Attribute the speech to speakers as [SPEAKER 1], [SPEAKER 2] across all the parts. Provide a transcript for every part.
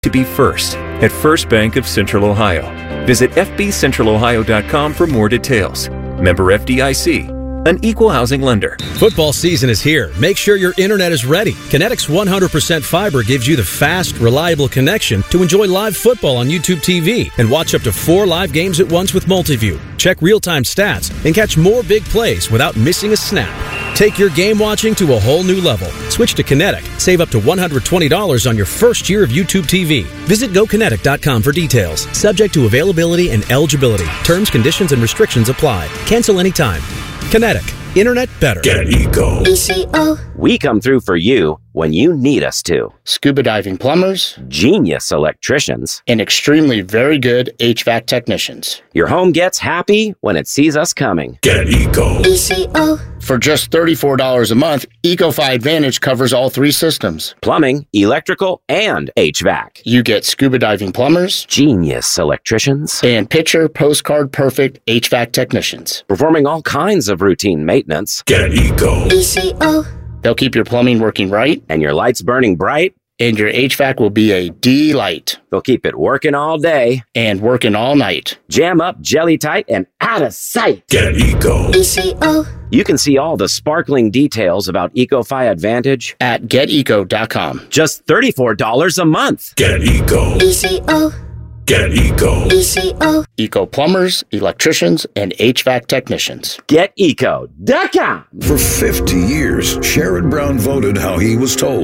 [SPEAKER 1] to be first at First Bank of Central Ohio. Visit fbcentralohio.com for more details. Member FDIC, an equal housing lender.
[SPEAKER 2] Football season is here. Make sure your internet is ready. Kinetics 100% fiber gives you the fast, reliable connection to enjoy live football on YouTube TV and watch up to 4 live games at once with Multiview. Check real-time stats and catch more big plays without missing a snap. Take your game watching to a whole new level. Switch to Kinetic. Save up to $120 on your first year of YouTube TV. Visit GoKinetic.com for details. Subject to availability and eligibility. Terms, conditions, and restrictions apply. Cancel anytime. Kinetic. Internet better.
[SPEAKER 3] Get Eco.
[SPEAKER 4] ECO.
[SPEAKER 5] We come through for you when you need us to.
[SPEAKER 6] Scuba diving plumbers,
[SPEAKER 5] Genius electricians,
[SPEAKER 6] and extremely very good HVAC technicians.
[SPEAKER 5] Your home gets happy when it sees us coming.
[SPEAKER 3] Get Eco.
[SPEAKER 4] ECO.
[SPEAKER 6] For just $34 a month, EcoFi Advantage covers all 3 systems.
[SPEAKER 5] Plumbing, electrical, and HVAC.
[SPEAKER 6] You get scuba diving plumbers,
[SPEAKER 5] Genius electricians,
[SPEAKER 6] and picture postcard perfect HVAC technicians.
[SPEAKER 5] performing all kinds of routine maintenance,
[SPEAKER 3] Get Eco.
[SPEAKER 4] ECO.
[SPEAKER 6] They'll keep your plumbing working right,
[SPEAKER 5] and your lights burning bright.
[SPEAKER 6] and your HVAC will be a delight.
[SPEAKER 5] They'll keep it working all day,
[SPEAKER 6] And working all night.
[SPEAKER 5] jam up, jelly tight, and out of sight.
[SPEAKER 3] Get Eco.
[SPEAKER 4] ECO.
[SPEAKER 5] You can see all the sparkling details about EcoFi Advantage.
[SPEAKER 6] At geteco.com.
[SPEAKER 5] Just $34 a month.
[SPEAKER 3] Get Eco.
[SPEAKER 4] ECO.
[SPEAKER 3] Get Eco.
[SPEAKER 4] ECO.
[SPEAKER 6] Eco plumbers, electricians, and HVAC technicians.
[SPEAKER 5] GetEco.com.
[SPEAKER 7] For 50 years, Sherrod Brown voted how he was told.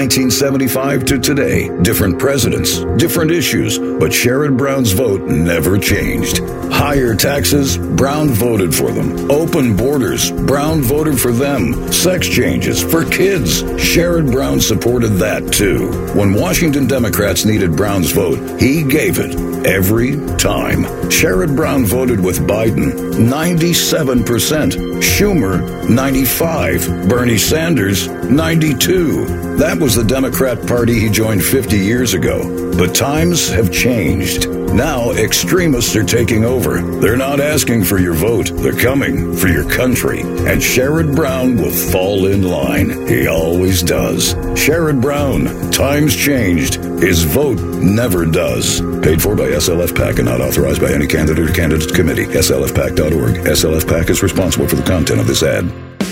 [SPEAKER 7] 1975 to today, different presidents, different issues, but Sherrod Brown's vote never changed. Higher taxes, Brown voted for them. Open borders, Brown voted for them. Sex changes for kids, Sherrod Brown supported that too. When Washington Democrats needed Brown's vote, he gave it every time. Sherrod Brown voted with Biden, 97%. Schumer, 95%. Bernie Sanders, 92%. That was the Democrat Party he joined 50 years ago. But times have changed. Now extremists are taking over. They're not asking for your vote. They're coming for your country. And Sherrod Brown will fall in line. He always does. Sherrod Brown, times changed. His vote never does. Paid for by SLF PAC and not authorized by any candidate or candidates committee. SLFPAC.org. SLF PAC is responsible for the content of this ad.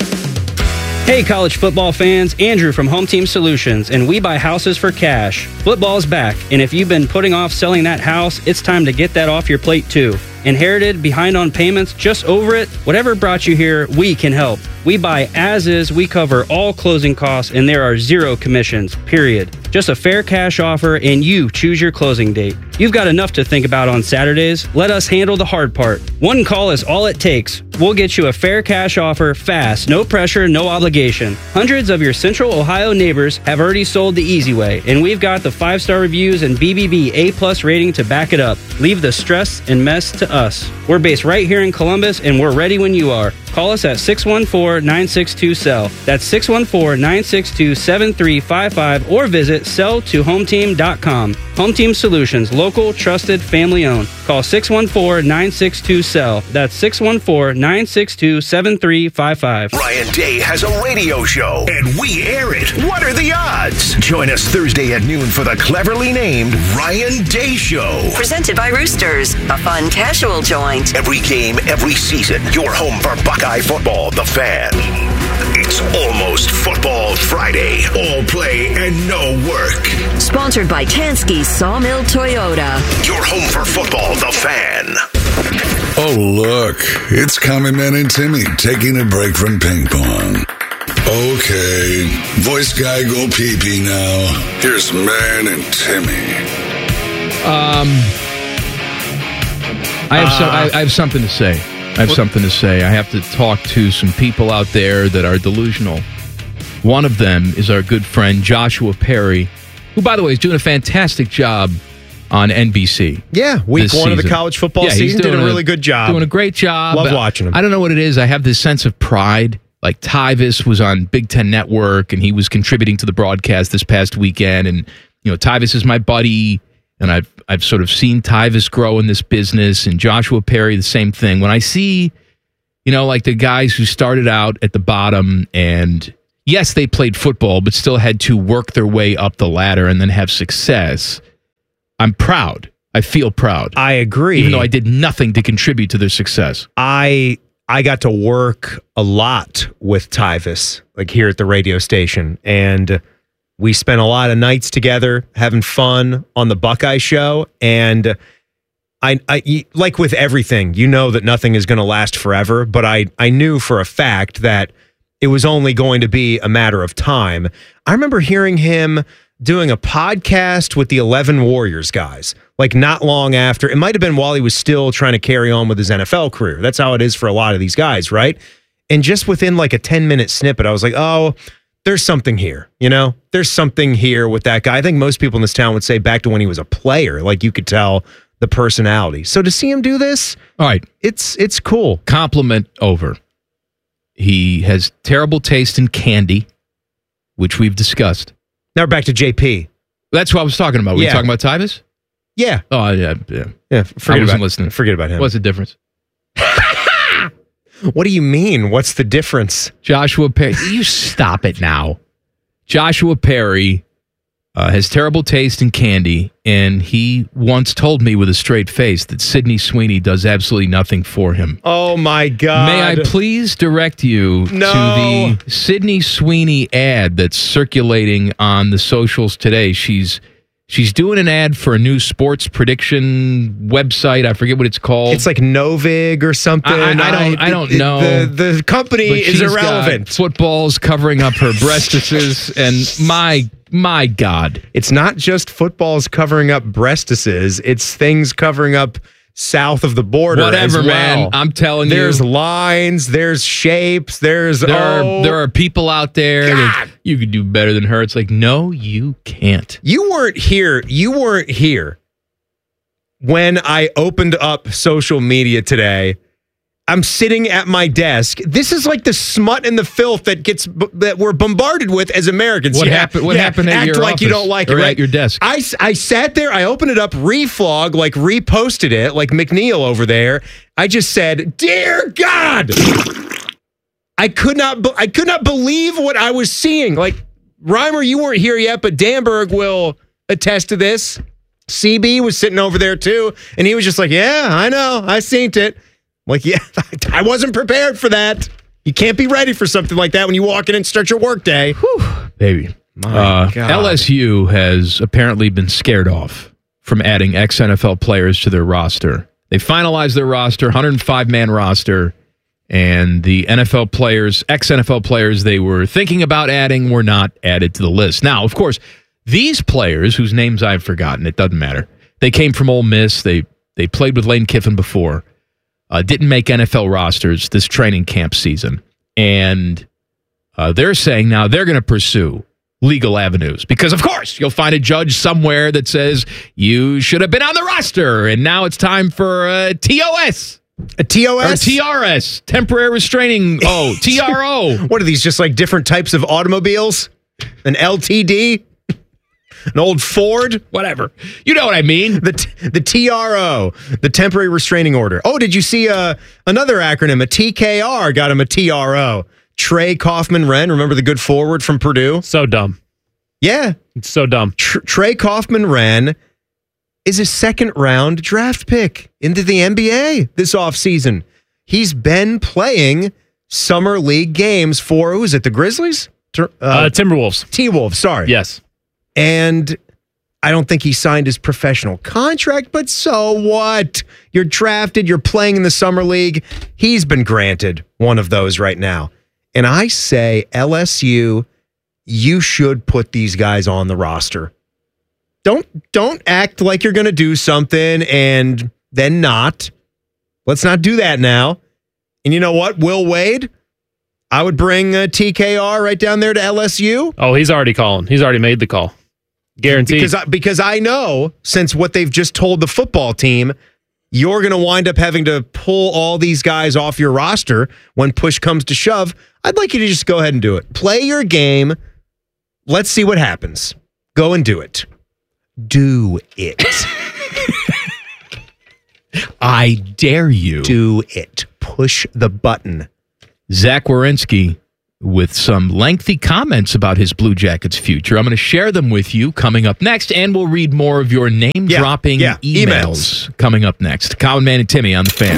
[SPEAKER 8] Hey college football fans, Andrew from Home Team Solutions, and we buy houses for cash. Football's back, and if you've been putting off selling that house, it's time to get that off your plate too. Inherited, behind on payments, just over it? Whatever brought you here, we can help. We buy as is, we cover all closing costs, and there are 0 commissions, period. Just a fair cash offer, and you choose your closing date. You've got enough to think about on Saturdays. Let us handle the hard part. One call is all it takes. We'll get you a fair cash offer fast, no pressure, no obligation. Hundreds of your Central Ohio neighbors have already sold the easy way, and we've got the 5-star reviews and BBB A+ rating to back it up. Leave the stress and mess to us. We're based right here in Columbus, and we're ready when you are. Call us at 614-962-SELL. That's 614-962-7355, or visit selltohometeam.com. Home Team Solutions, local, trusted, family owned. Call 614-962-SELL. That's 614-962-7355.
[SPEAKER 3] Ryan Day has a radio show, and we air it. What are the odds? Join us Thursday at noon for the cleverly named Ryan Day Show.
[SPEAKER 9] Presented by Roosters, a fun casual joint.
[SPEAKER 3] Every game, every season, your home for Buckeye football, The Fan. It's almost Football Friday. All play and no work.
[SPEAKER 9] Sponsored by Tansky Sawmill Toyota.
[SPEAKER 3] Your home for football, The Fan.
[SPEAKER 10] Oh, look. It's Common Man and Timmy taking a break from ping pong. Okay. Voice guy go pee-pee now. Here's Man and Timmy.
[SPEAKER 11] I have something to say. I have to talk to some people out there that are delusional. One of them is our good friend Joshua Perry, who, by the way, is doing a fantastic job on NBC.
[SPEAKER 12] Yeah, week one of the college football season, did a really good job.
[SPEAKER 11] Doing a great job.
[SPEAKER 12] Love watching him.
[SPEAKER 11] I don't know what it is. I have this sense of pride. Like Tyvis was on Big Ten Network, and he was contributing to the broadcast this past weekend. And, you know, Tyvis is my buddy. And I've sort of seen Tyvis grow in this business, and Joshua Perry, the same thing. When I see, you know, like the guys who started out at the bottom and, yes, they played football, but still had to work their way up the ladder and then have success. I'm proud. I feel proud.
[SPEAKER 12] I agree.
[SPEAKER 11] Even though I did nothing to contribute to their success.
[SPEAKER 12] I got to work a lot with Tyvis, like here at the radio station, and we spent a lot of nights together having fun on the Buckeye Show. And I like with everything, you know that nothing is going to last forever, but I knew for a fact that it was only going to be a matter of time. I remember hearing him doing a podcast with the 11 Warriors guys, like not long after. It might have been while he was still trying to carry on with his NFL career. That's how it is for a lot of these guys, right? And just within like a 10-minute snippet, I was like, oh, there's something here, you know? There's something here with that guy. I think most people in this town would say back to when he was a player, like you could tell the personality. So to see him do this,
[SPEAKER 11] all right,
[SPEAKER 12] it's cool.
[SPEAKER 11] Compliment over. He has terrible taste in candy, which we've discussed.
[SPEAKER 12] Now we're back to JP.
[SPEAKER 11] That's what I was talking about. Were you talking about Tyvis?
[SPEAKER 12] Yeah.
[SPEAKER 11] Oh, yeah. I wasn't listening.
[SPEAKER 12] Forget about him.
[SPEAKER 11] What's the difference?
[SPEAKER 12] What do you mean? What's the difference?
[SPEAKER 11] Joshua Perry. You stop it now. Joshua Perry has terrible taste in candy, and he once told me with a straight face that Sydney Sweeney does absolutely nothing for him.
[SPEAKER 12] Oh, my God.
[SPEAKER 11] May I please direct you to the Sydney Sweeney ad that's circulating on the socials today? She's doing an ad for a new sports prediction website. I forget what it's called.
[SPEAKER 12] It's like Novig or something.
[SPEAKER 11] I don't know.
[SPEAKER 12] The company is irrelevant.
[SPEAKER 11] Football's covering up her breastises, and my God.
[SPEAKER 12] It's not just football's covering up breastises. It's things covering up south of the border.
[SPEAKER 11] Whatever,
[SPEAKER 12] as well.
[SPEAKER 11] man. I'm telling you.
[SPEAKER 12] There's lines, there's shapes, there
[SPEAKER 11] are people out there that you could do better than her. It's like, no, you can't.
[SPEAKER 12] You weren't here when I opened up social media today. I'm sitting at my desk. This is like the smut and the filth that we're bombarded with as Americans.
[SPEAKER 11] What happened? What happened at your
[SPEAKER 12] office? Act like you don't like it, right?
[SPEAKER 11] At your desk.
[SPEAKER 12] I sat there. I opened it up, reflog, like reposted it, like McNeil over there. I just said, "Dear God!" I could not believe what I was seeing. Like Reimer, you weren't here yet, but Danberg will attest to this. CB was sitting over there too, and he was just like, "Yeah, I know, I seen it." Like, yeah, I wasn't prepared for that. You can't be ready for something like that when you walk in and start your workday.
[SPEAKER 11] Whew, baby. My God. LSU has apparently been scared off from adding ex-NFL players to their roster. They finalized their roster, 105-man roster, and the NFL players, ex-NFL players they were thinking about adding were not added to the list. Now, of course, these players, whose names I've forgotten, it doesn't matter. They came from Ole Miss. They played with Lane Kiffin before. Didn't make NFL rosters this training camp season. And they're saying now they're going to pursue legal avenues because, of course, you'll find a judge somewhere that says you should have been on the roster, and now it's time for a TOS.
[SPEAKER 12] A TOS?
[SPEAKER 11] Or TRS. Temporary restraining. Oh, TRO.
[SPEAKER 12] What are these, just like different types of automobiles? An LTD? An old Ford?
[SPEAKER 11] Whatever. You know what I mean.
[SPEAKER 12] The TRO, the temporary restraining order. Oh, did you see another acronym? A TKR got him a TRO. Trey Kaufman-Renn, remember the good forward from Purdue?
[SPEAKER 13] So dumb.
[SPEAKER 12] Yeah.
[SPEAKER 13] It's so dumb.
[SPEAKER 12] Trey Kaufman-Renn is a second-round draft pick into the NBA this offseason. He's been playing summer league games for, who is it, the Grizzlies?
[SPEAKER 13] Timberwolves.
[SPEAKER 12] T-Wolves, sorry.
[SPEAKER 13] Yes.
[SPEAKER 12] And I don't think he signed his professional contract, but so what? You're drafted, you're playing in the summer league. He's been granted one of those right now. And I say, LSU, you should put these guys on the roster. Don't act like you're going to do something and then not. Let's not do that now. And you know what? Will Wade, I would bring TKR right down there to LSU.
[SPEAKER 13] Oh, he's already calling. He's already made the call. Guaranteed.
[SPEAKER 12] Because I know, since what they've just told the football team, you're going to wind up having to pull all these guys off your roster when push comes to shove. I'd like you to just go ahead and do it. Play your game. Let's see what happens. Go and do it. Do it.
[SPEAKER 11] I dare you.
[SPEAKER 12] Do it. Push the button.
[SPEAKER 11] Zach Werenski with some lengthy comments about his Blue Jackets future. I'm going to share them with you coming up next, and we'll read more of your name-dropping emails coming up next. Common Man and Timmy on The Fan.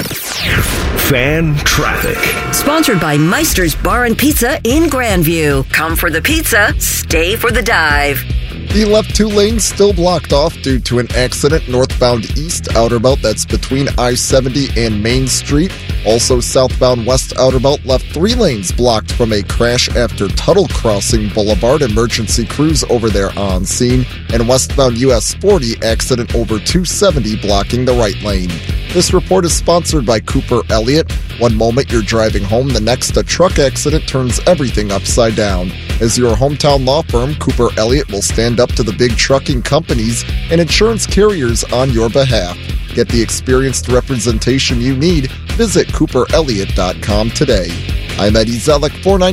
[SPEAKER 3] Fan Traffic.
[SPEAKER 9] Sponsored by Meister's Bar and Pizza in Grandview. Come for the pizza, stay for the dive.
[SPEAKER 14] The left 2 lanes still blocked off due to an accident northbound east outer belt that's between I-70 and Main Street. Also southbound west outer belt left 3 lanes blocked from a crash after Tuttle crossing Boulevard. Emergency crews over there on scene. And westbound US 40 accident over 270 blocking the right lane. This report is sponsored by Cooper Elliott. One moment you're driving home, the next a truck accident turns everything upside down. As your hometown law firm, Cooper Elliott will stand up to the big trucking companies and insurance carriers on your behalf. Get the experienced representation you need. Visit CooperElliott.com today. I'm Eddie Zellick,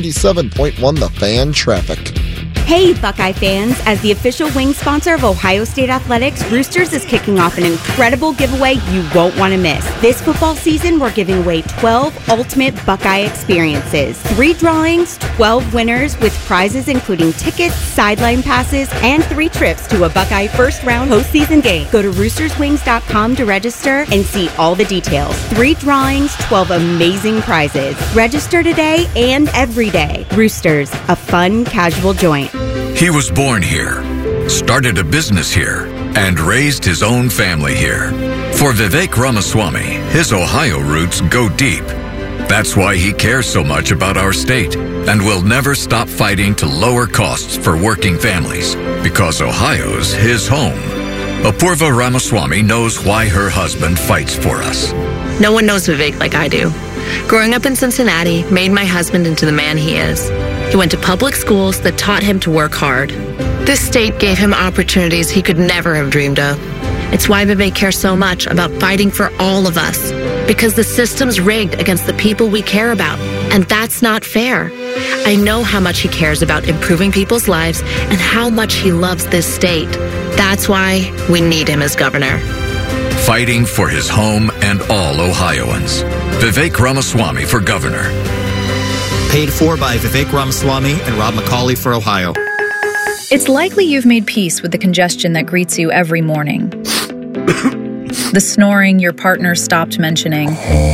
[SPEAKER 14] 497.1 The Fan Traffic.
[SPEAKER 15] Hey, Buckeye fans. As the official wing sponsor of Ohio State Athletics, Roosters is kicking off an incredible giveaway you won't want to miss. This football season, we're giving away 12 ultimate Buckeye experiences. 3 drawings, 12 winners with prizes including tickets, sideline passes, and 3 trips to a Buckeye first-round postseason game. Go to roosterswings.com to register and see all the details. 3 drawings, 12 amazing prizes. Register today and every day. Roosters, a fun, casual joint.
[SPEAKER 16] He was born here, started a business here, and raised his own family here. For Vivek Ramaswamy, his Ohio roots go deep. That's why he cares so much about our state and will never stop fighting to lower costs for working families, because Ohio's his home. Apurva Ramaswamy knows why her husband fights for us.
[SPEAKER 17] No one knows Vivek like I do. Growing up in Cincinnati made my husband into the man he is. He went to public schools that taught him to work hard. This state gave him opportunities he could never have dreamed of. It's why Vivek cares so much about fighting for all of us, because the system's rigged against the people we care about, and that's not fair. I know how much he cares about improving people's lives and how much he loves this state. That's why we need him as governor.
[SPEAKER 16] Fighting for his home and all Ohioans. Vivek Ramaswamy for governor.
[SPEAKER 18] Paid for by Vivek Ramaswamy and Rob McCauley for Ohio.
[SPEAKER 19] It's likely you've made peace with the congestion that greets you every morning. The snoring your partner stopped mentioning.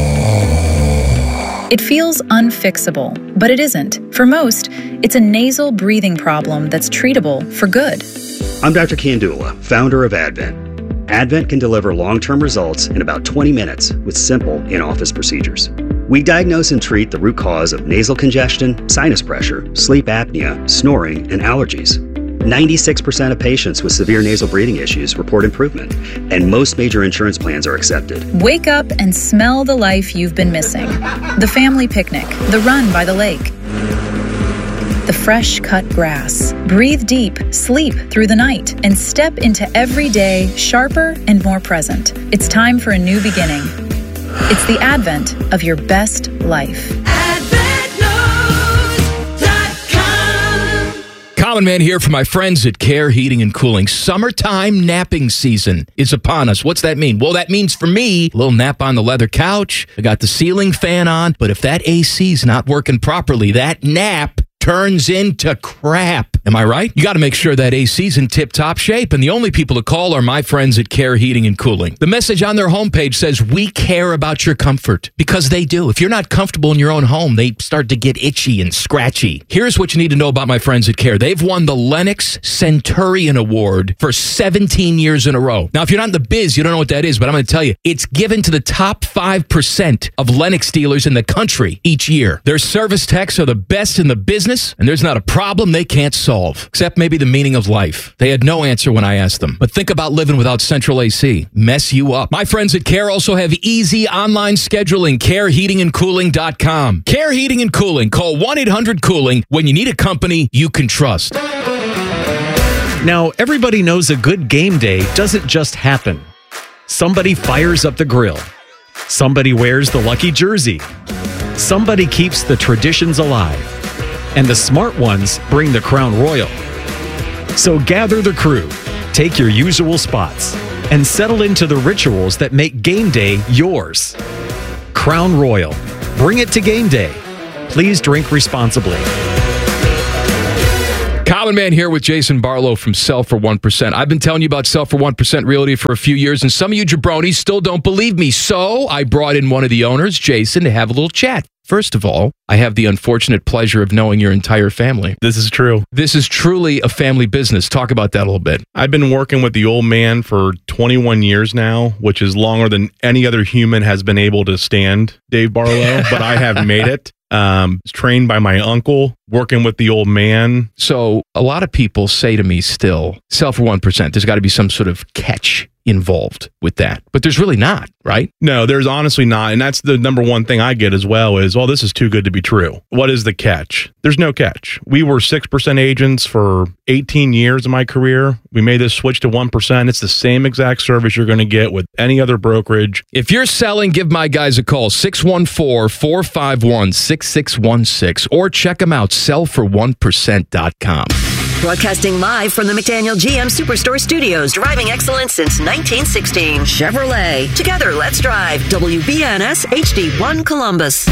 [SPEAKER 19] It feels unfixable, but it isn't. For most, it's a nasal breathing problem that's treatable for good.
[SPEAKER 20] I'm Dr. Kandula, founder of Advent. Advent can deliver long-term results in about 20 minutes with simple in-office procedures. We diagnose and treat the root cause of nasal congestion, sinus pressure, sleep apnea, snoring, and allergies. 96% of patients with severe nasal breathing issues report improvement, and most major insurance plans are accepted.
[SPEAKER 19] Wake up and smell the life you've been missing. The family picnic, the run by the lake, the fresh cut grass. Breathe deep, sleep through the night, and step into every day sharper and more present. It's time for a new beginning. It's the advent of your best life.
[SPEAKER 11] Common Man here for my friends at Care Heating and Cooling. Summertime napping season is upon us. What's that mean? Well, that means for me, a little nap on the leather couch. I got the ceiling fan on, but if that AC's not working properly, that nap turns into crap. Am I right? You got to make sure that AC's in tip-top shape, and the only people to call are my friends at Care Heating and Cooling. The message on their homepage says, we care about your comfort, because they do. If you're not comfortable in your own home, they start to get itchy and scratchy. Here's what you need to know about my friends at Care. They've won the Lennox Centurion Award for 17 years in a row. Now, if you're not in the biz, you don't know what that is, but I'm going to tell you, it's given to the top 5% of Lennox dealers in the country each year. Their service techs are the best in the business, and there's not a problem they can't solve, except maybe the meaning of life. They had no answer when I asked them. But think about living without central AC. Mess you up. My friends at Care also have easy online scheduling. CareHeatingandCooling.com. Care Heating and Cooling. Call 1-800-COOLING when you need a company you can trust.
[SPEAKER 21] Now, everybody knows a good game day doesn't just happen. Somebody fires up the grill. Somebody wears the lucky jersey. Somebody keeps the traditions alive. And the smart ones bring the Crown Royal. So gather the crew, take your usual spots, and settle into the rituals that make game day yours. Crown Royal. Bring it to game day. Please drink responsibly.
[SPEAKER 11] Common Man here with Jason Barlow from Sell for 1%. I've been telling you about Sell for 1% Realty for a few years, and some of you jabronis still don't believe me. So I brought in one of the owners, Jason, to have a little chat. First of all, I have the unfortunate pleasure of knowing your entire family.
[SPEAKER 1] This is true.
[SPEAKER 11] This is truly a family business. Talk about that a little bit.
[SPEAKER 1] I've been working with the old man for 21 years now, which is longer than any other human has been able to stand, Dave Barlow, but I have made it. Trained by my uncle, working with the old man.
[SPEAKER 11] So a lot of people say to me still, Sell for 1%. There's got to be some sort of catch involved with that. But there's really not, right?
[SPEAKER 1] No, there's honestly not. And that's the number one thing I get as well is, well, this is too good to be true. What is the catch? There's no catch. We were 6% agents for 18 years of my career. We made this switch to 1%. It's the same exact service you're going to get with any other brokerage.
[SPEAKER 11] If you're selling, give my guys a call, 614-451-6616, or check them out, sellfor1%.com.
[SPEAKER 9] Broadcasting live from the McDaniel GM Superstore Studios, driving excellence since 1916. Chevrolet. Together, let's drive. WBNS HD1 Columbus.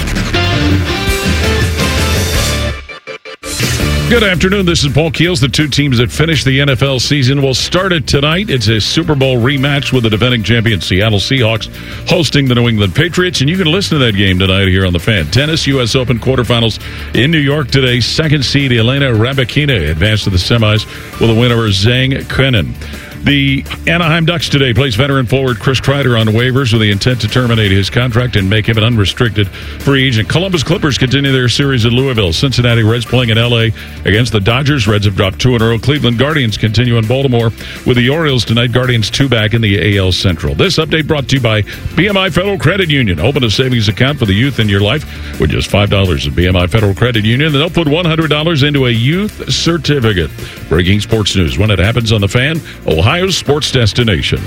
[SPEAKER 22] Good afternoon. This is Paul Keels. The two teams that finished the NFL season will start it tonight. It's a Super Bowl rematch with the defending champion Seattle Seahawks hosting the New England Patriots, and you can listen to that game tonight here on The Fan. Tennis, U.S. Open quarterfinals in New York today. Second seed Elena Rybakina advanced to the semis with a win over Zhang Quenin. The Anaheim Ducks today place veteran forward Chris Kreider on waivers with the intent to terminate his contract and make him an unrestricted free agent. Columbus Clippers continue their series at Louisville. Cincinnati Reds playing in L.A. against the Dodgers. Reds have dropped 2 in a row. Cleveland Guardians continue in Baltimore with the Orioles tonight. Guardians 2 back in the AL Central. This update brought to you by BMI Federal Credit Union. Open a savings account for the youth in your life with just $5 at BMI Federal Credit Union. They'll put $100 into a youth certificate. Breaking sports news when it happens on The Fan, Ohio's sports destination.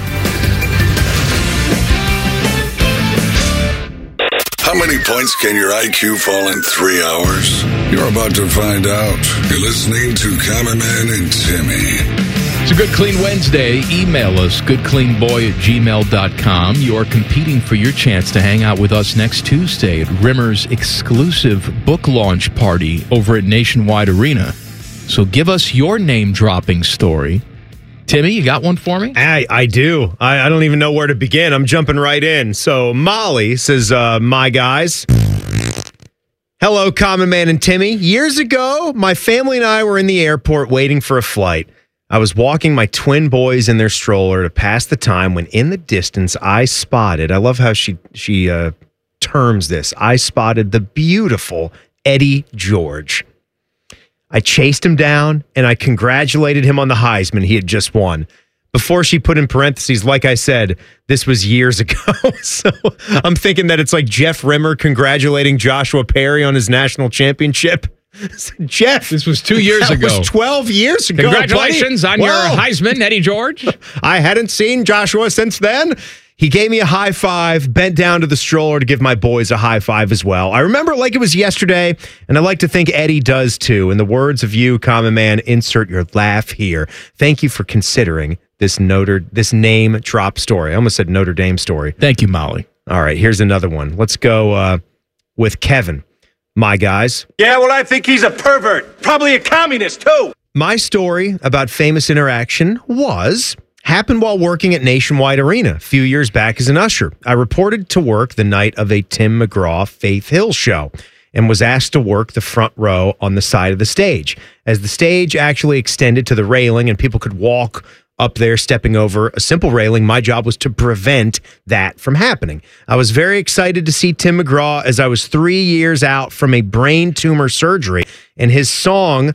[SPEAKER 10] How many points can your IQ fall in 3 hours? You're about to find out. You're listening to Common Man and Timmy.
[SPEAKER 11] It's a Good Clean Wednesday. Email us, goodcleanboy@gmail.com. You are competing for your chance to hang out with us next Tuesday at Rimmer's exclusive book launch party over at Nationwide Arena. So give us your name-dropping story. Timmy, you got one for me?
[SPEAKER 12] I do. I don't even know where to begin. I'm jumping right in. So Molly says, my guys. Hello, Common Man and Timmy. Years ago, my family and I were in the airport waiting for a flight. I was walking my twin boys in their stroller to pass the time when in the distance I spotted, I love how she terms this, I spotted the beautiful Eddie George. I chased him down and I congratulated him on the Heisman he had just won. Before she put in parentheses, like I said, this was years ago. So I'm thinking that it's like Jeff Rimmer congratulating Joshua Perry on his national championship. Jeff,
[SPEAKER 11] this was 2 years ago.
[SPEAKER 12] It was 12 years ago.
[SPEAKER 11] Congratulations on your Heisman, Eddie George.
[SPEAKER 12] I hadn't seen Joshua since then. He gave me a high five, bent down to the stroller to give my boys a high five as well. I remember it like it was yesterday, and I like to think Eddie does too. In the words of you, Common Man, insert your laugh here. Thank you for considering this name drop story. I almost said Notre Dame story.
[SPEAKER 11] Thank you, Molly.
[SPEAKER 12] All right, here's another one. Let's go with Kevin. My guys.
[SPEAKER 23] Yeah, well, I think he's a pervert. Probably a communist, too.
[SPEAKER 12] My story about famous interaction happened while working at Nationwide Arena a few years back as an usher. I reported to work the night of a Tim McGraw Faith Hill show and was asked to work the front row on the side of the stage. As the stage actually extended to the railing and people could walk up there stepping over a simple railing, my job was to prevent that from happening. I was very excited to see Tim McGraw as I was 3 years out from a brain tumor surgery, and his song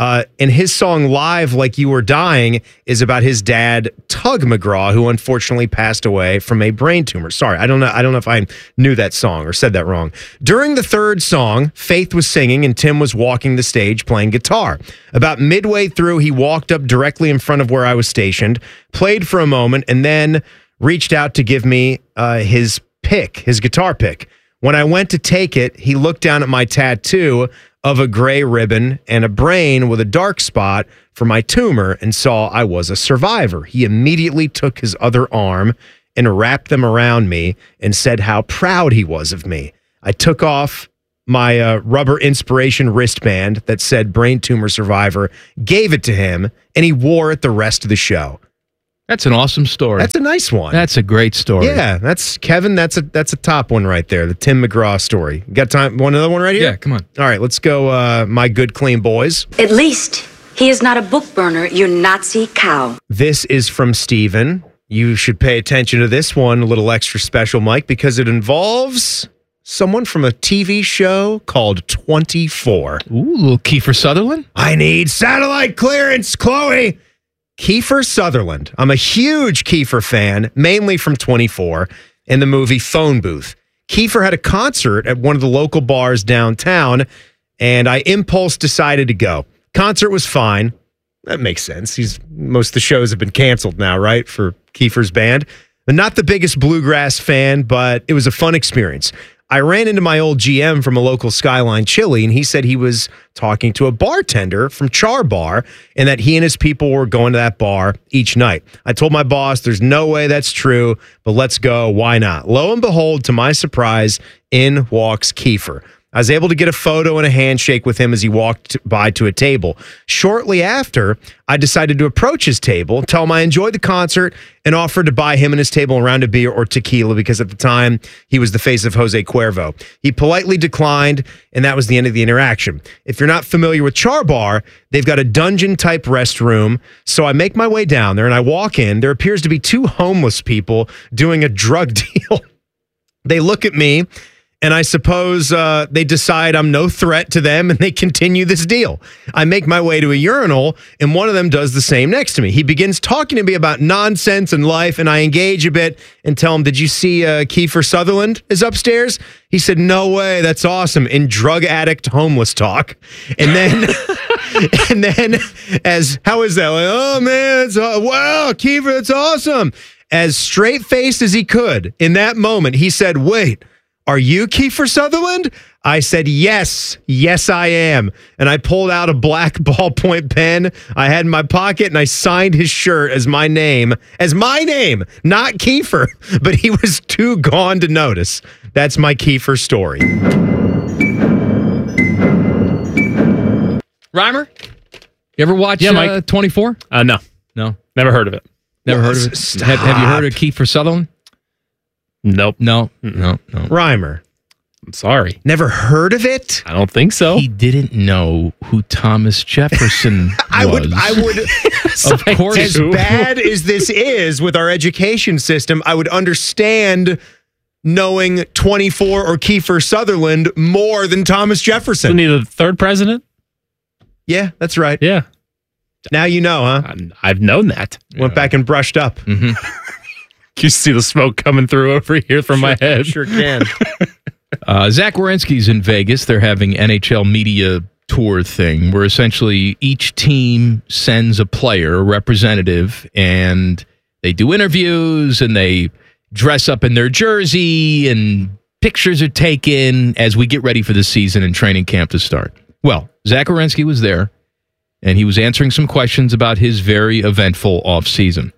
[SPEAKER 12] Live Like You Were Dying is about his dad, Tug McGraw, who unfortunately passed away from a brain tumor. Sorry, I don't know if I knew that song or said that wrong. During the third song, Faith was singing and Tim was walking the stage playing guitar. About midway through, he walked up directly in front of where I was stationed, played for a moment, and then reached out to give me his guitar pick. When I went to take it, he looked down at my tattoo of a gray ribbon and a brain with a dark spot for my tumor and saw I was a survivor. He immediately took his other arm and wrapped them around me and said how proud he was of me. I took off my rubber inspiration wristband that said brain tumor survivor, gave it to him, and he wore it the rest of the show.
[SPEAKER 11] That's an awesome story.
[SPEAKER 12] That's a nice one.
[SPEAKER 11] That's a great story.
[SPEAKER 12] Yeah, that's Kevin. That's a top one right there. The Tim McGraw story. Got time? Want another one right here?
[SPEAKER 11] Yeah, come on.
[SPEAKER 12] All right, let's go. My good clean boys.
[SPEAKER 2] At least he is not a book burner, you Nazi cow.
[SPEAKER 12] This is from Steven. You should pay attention to this one, a little extra special, Mike, because it involves someone from a TV show called 24.
[SPEAKER 11] Ooh, little Kiefer Sutherland.
[SPEAKER 12] I need satellite clearance, Chloe. Kiefer Sutherland. I'm a huge Kiefer fan, mainly from 24 and the movie Phone Booth. Kiefer had a concert at one of the local bars downtown, and I impulse decided to go. Concert was fine. That makes sense. Most of the shows have been canceled now, right, for Kiefer's band. I'm not the biggest bluegrass fan, but it was a fun experience. I ran into my old GM from a local Skyline Chili, and he said he was talking to a bartender from Char Bar and that he and his people were going to that bar each night. I told my boss, there's no way that's true, but let's go. Why not? Lo and behold, to my surprise, in walks Kiefer. I was able to get a photo and a handshake with him as he walked by to a table. Shortly after, I decided to approach his table, tell him I enjoyed the concert, and offered to buy him and his table a round of beer or tequila because at the time, he was the face of Jose Cuervo. He politely declined, and that was the end of the interaction. If you're not familiar with Char Bar, they've got a dungeon-type restroom, so I make my way down there, and I walk in. There appears to be two homeless people doing a drug deal. They look at me, and I suppose they decide I'm no threat to them, and they continue this deal. I make my way to a urinal, and one of them does the same next to me. He begins talking to me about nonsense and life, and I engage a bit and tell him, did you see Kiefer Sutherland is upstairs? He said, no way, that's awesome, in drug addict homeless talk. And then... and then how is that? Like, oh, man, wow, Kiefer, that's awesome. As straight-faced as he could, in that moment, he said, wait, are you Kiefer Sutherland? I said, yes, I am. And I pulled out a black ballpoint pen I had in my pocket, and I signed his shirt as my name, not Kiefer, but he was too gone to notice. That's my Kiefer story.
[SPEAKER 11] Reimer, you ever watch 24?
[SPEAKER 13] No.
[SPEAKER 11] No?
[SPEAKER 13] Never heard of it.
[SPEAKER 11] Never heard of it? Have you heard of Kiefer Sutherland?
[SPEAKER 13] Nope.
[SPEAKER 11] No.
[SPEAKER 12] Reimer.
[SPEAKER 13] I'm sorry.
[SPEAKER 12] Never heard of it?
[SPEAKER 13] I don't think so.
[SPEAKER 11] He didn't know who Thomas Jefferson was.
[SPEAKER 12] I would,
[SPEAKER 11] of course.
[SPEAKER 12] As bad as this is with our education system, I would understand knowing 24 or Kiefer Sutherland more than Thomas Jefferson.
[SPEAKER 13] Wasn't he the third president?
[SPEAKER 12] Yeah, that's right.
[SPEAKER 13] Yeah.
[SPEAKER 12] Now you know, huh?
[SPEAKER 13] I've known that.
[SPEAKER 12] Went back and brushed up.
[SPEAKER 11] Mm-hmm.
[SPEAKER 13] You see the smoke coming through over here from my head.
[SPEAKER 12] Sure can.
[SPEAKER 11] Zach Werenski's in Vegas. They're having NHL media tour thing where essentially each team sends a player, a representative, and they do interviews and they dress up in their jersey and pictures are taken as we get ready for the season and training camp to start. Well, Zach Werenski was there and he was answering some questions about his very eventful offseason.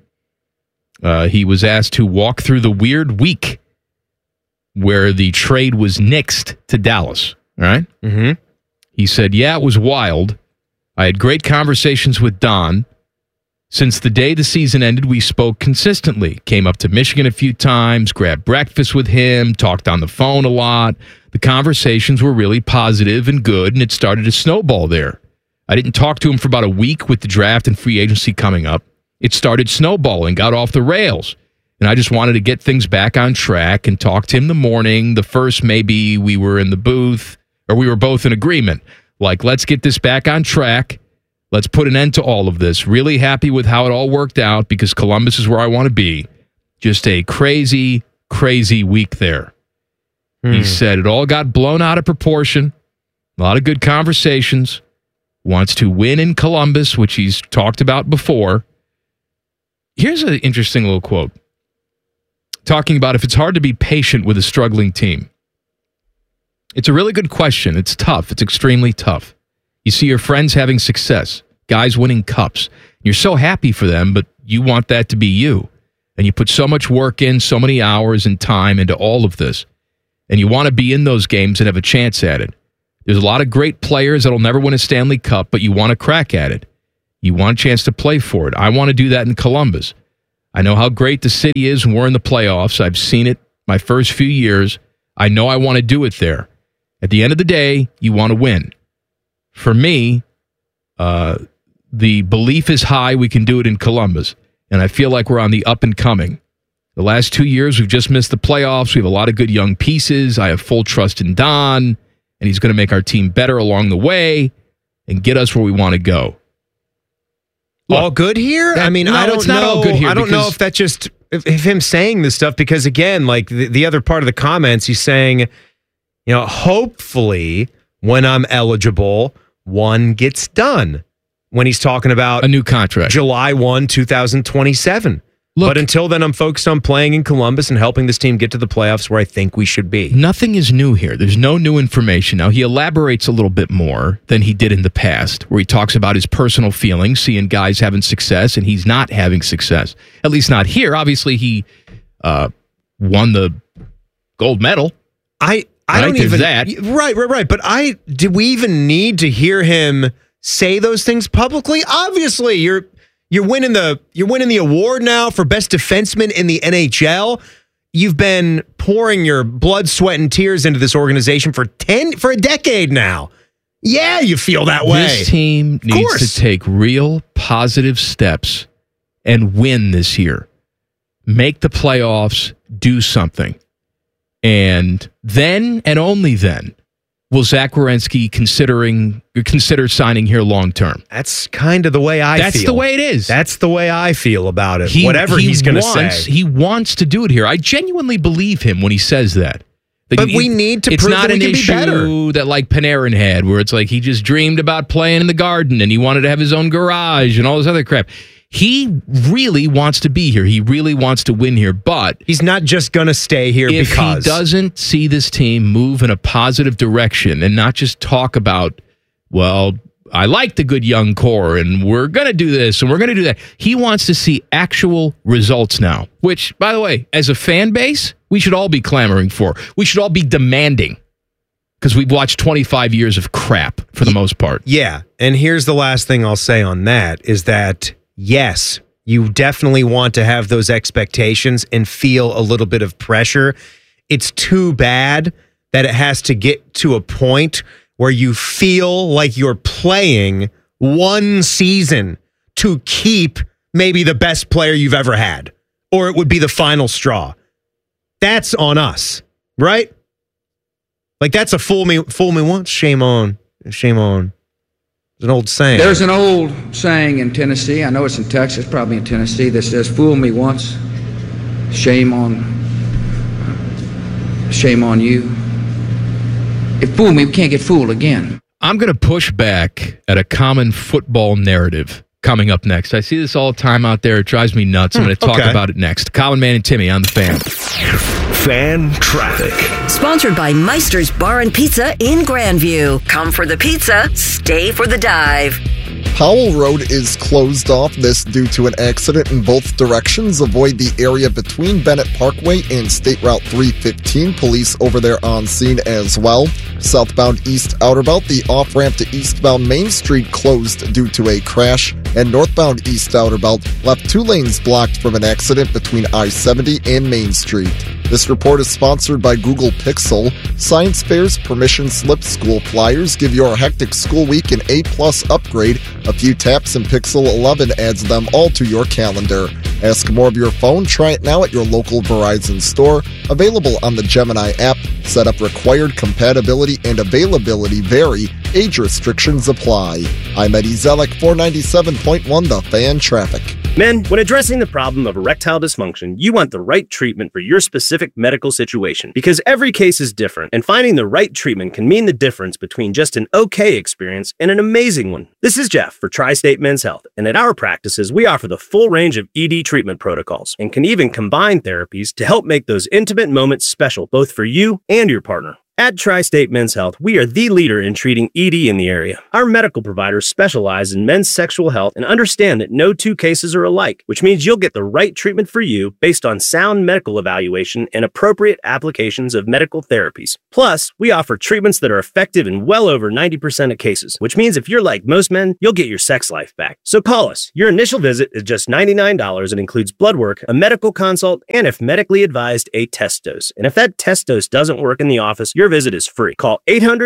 [SPEAKER 11] He was asked to walk through the weird week where the trade was nixed to Dallas, right?
[SPEAKER 12] Mm-hmm.
[SPEAKER 11] He said, yeah, it was wild. I had great conversations with Don. Since the day the season ended, we spoke consistently. Came up to Michigan a few times, grabbed breakfast with him, talked on the phone a lot. The conversations were really positive and good, and it started to snowball there. I didn't talk to him for about a week with the draft and free agency coming up. It started snowballing, got off the rails. And I just wanted to get things back on track and talk to him in the morning. The first, maybe we were in the booth, or we were both in agreement. Like, let's get this back on track. Let's put an end to all of this. Really happy with how it all worked out because Columbus is where I want to be. Just a crazy, crazy week there. He said it all got blown out of proportion. A lot of good conversations. Wants to win in Columbus, which he's talked about before. Here's an interesting little quote. Talking about if it's hard to be patient with a struggling team. It's a really good question. It's tough. It's extremely tough. You see your friends having success, guys winning cups. You're so happy for them, but you want that to be you. And you put so much work in, so many hours and time into all of this. And you want to be in those games and have a chance at it. There's a lot of great players that'll never win a Stanley Cup, but you want to crack at it. You want a chance to play for it. I want to do that in Columbus. I know how great the city is when we're in the playoffs. I've seen it my first few years. I know I want to do it there. At the end of the day, you want to win. For me, the belief is high we can do it in Columbus, and I feel like we're on the up and coming. The last 2 years, we've just missed the playoffs. We have a lot of good young pieces. I have full trust in Don, and he's going to make our team better along the way and get us where we want to go. Look,
[SPEAKER 12] all good here? I mean,
[SPEAKER 11] no,
[SPEAKER 12] I don't
[SPEAKER 11] it's not
[SPEAKER 12] know.
[SPEAKER 11] all good here
[SPEAKER 12] I don't know if that's just if him saying this stuff, because again, like the other part of the comments, he's saying, hopefully when I'm eligible, one gets done. When he's talking about
[SPEAKER 11] a new contract,
[SPEAKER 12] July 1, 2027. But until then, I'm focused on playing in Columbus and helping this team get to the playoffs where I think we should be.
[SPEAKER 11] Nothing is new here. There's no new information. Now, he elaborates a little bit more than he did in the past, where he talks about his personal feelings, seeing guys having success, and he's not having success. At least not here. Obviously, he won the gold medal.
[SPEAKER 12] I don't even... Right. But did we even need to hear him say those things publicly? Obviously, you're winning the award now for best defenseman in the NHL. You've been pouring your blood, sweat, and tears into this organization for a decade now. Yeah, you feel that way.
[SPEAKER 11] This team needs to take real positive steps and win this year. Make the playoffs, do something. And then, and only then, will Zach Werenski consider signing here long term?
[SPEAKER 12] That's kind of the way I feel.
[SPEAKER 11] That's the way it is.
[SPEAKER 12] That's the way I feel about it. Whatever he's going to say.
[SPEAKER 11] He wants to do it here. I genuinely believe him when he says that.
[SPEAKER 12] But we need to prove that we can be better.
[SPEAKER 11] It's not an issue that like Panarin had, where it's like he just dreamed about playing in the Garden and he wanted to have his own garage and all this other crap. He really wants to be here. He really wants to win here, but
[SPEAKER 12] he's not just going to stay here
[SPEAKER 11] if
[SPEAKER 12] because
[SPEAKER 11] he doesn't see this team move in a positive direction and not just talk about, well, I like the good young core and we're going to do this and we're going to do that. He wants to see actual results now, which, by the way, as a fan base, we should all be clamoring for. We should all be demanding, because we've watched 25 years of crap for the most part.
[SPEAKER 12] Yeah, and here's the last thing I'll say on that is that yes, you definitely want to have those expectations and feel a little bit of pressure. It's too bad that it has to get to a point where you feel like you're playing one season to keep maybe the best player you've ever had, or it would be the final straw. That's on us, right? Like, that's a fool me once, shame on. There's an old saying.
[SPEAKER 4] There's an old saying in Tennessee, I know it's in Texas, probably in Tennessee, that says, fool me once, shame on you. If fool me, we can't get fooled again.
[SPEAKER 11] I'm going to push back at a common football narrative coming up next. I see this all the time out there. It drives me nuts. I'm going to talk about it next. Colin, Man, and Timmy on The Fan.
[SPEAKER 3] Fan Traffic.
[SPEAKER 9] Sponsored by Meister's Bar and Pizza in Grandview. Come for the pizza, stay for the dive.
[SPEAKER 14] Powell Road is closed off, this due to an accident in both directions. Avoid the area between Bennett Parkway and State Route 315. Police over there on scene as well. Southbound East Outer Belt, the off-ramp to eastbound Main Street closed due to a crash. And northbound East Outer Belt left 2 lanes blocked from an accident between I-70 and Main Street. This report is sponsored by Google Pixel. Science fairs, permission slips, school flyers give your hectic school week an A+ upgrade. A few taps and Pixel 11 adds them all to your calendar. Ask more of your phone. Try it now at your local Verizon store. Available on the Gemini app. Setup required. Compatibility and availability vary. Age restrictions apply. I'm Eddie Zellick, 497.1 The Fan Traffic.
[SPEAKER 5] Men, when addressing the problem of erectile dysfunction, you want the right treatment for your specific medical situation. Because every case is different, and finding the right treatment can mean the difference between just an okay experience and an amazing one. This is Jeff for Tri-State Men's Health, and at our practices, we offer the full range of ED treatment protocols, and can even combine therapies to help make those intimate moments special both for you and your partner. At Tri-State Men's Health, we are the leader in treating ED in the area. Our medical providers specialize in men's sexual health and understand that no two cases are alike, which means you'll get the right treatment for you based on sound medical evaluation and appropriate applications of medical therapies. Plus, we offer treatments that are effective in well over 90% of cases, which means if you're like most men, you'll get your sex life back. So call us. Your initial visit is just $99 and includes blood work, a medical consult, and if medically advised, a test dose. And if that test dose doesn't work in the office, your visit is free. Call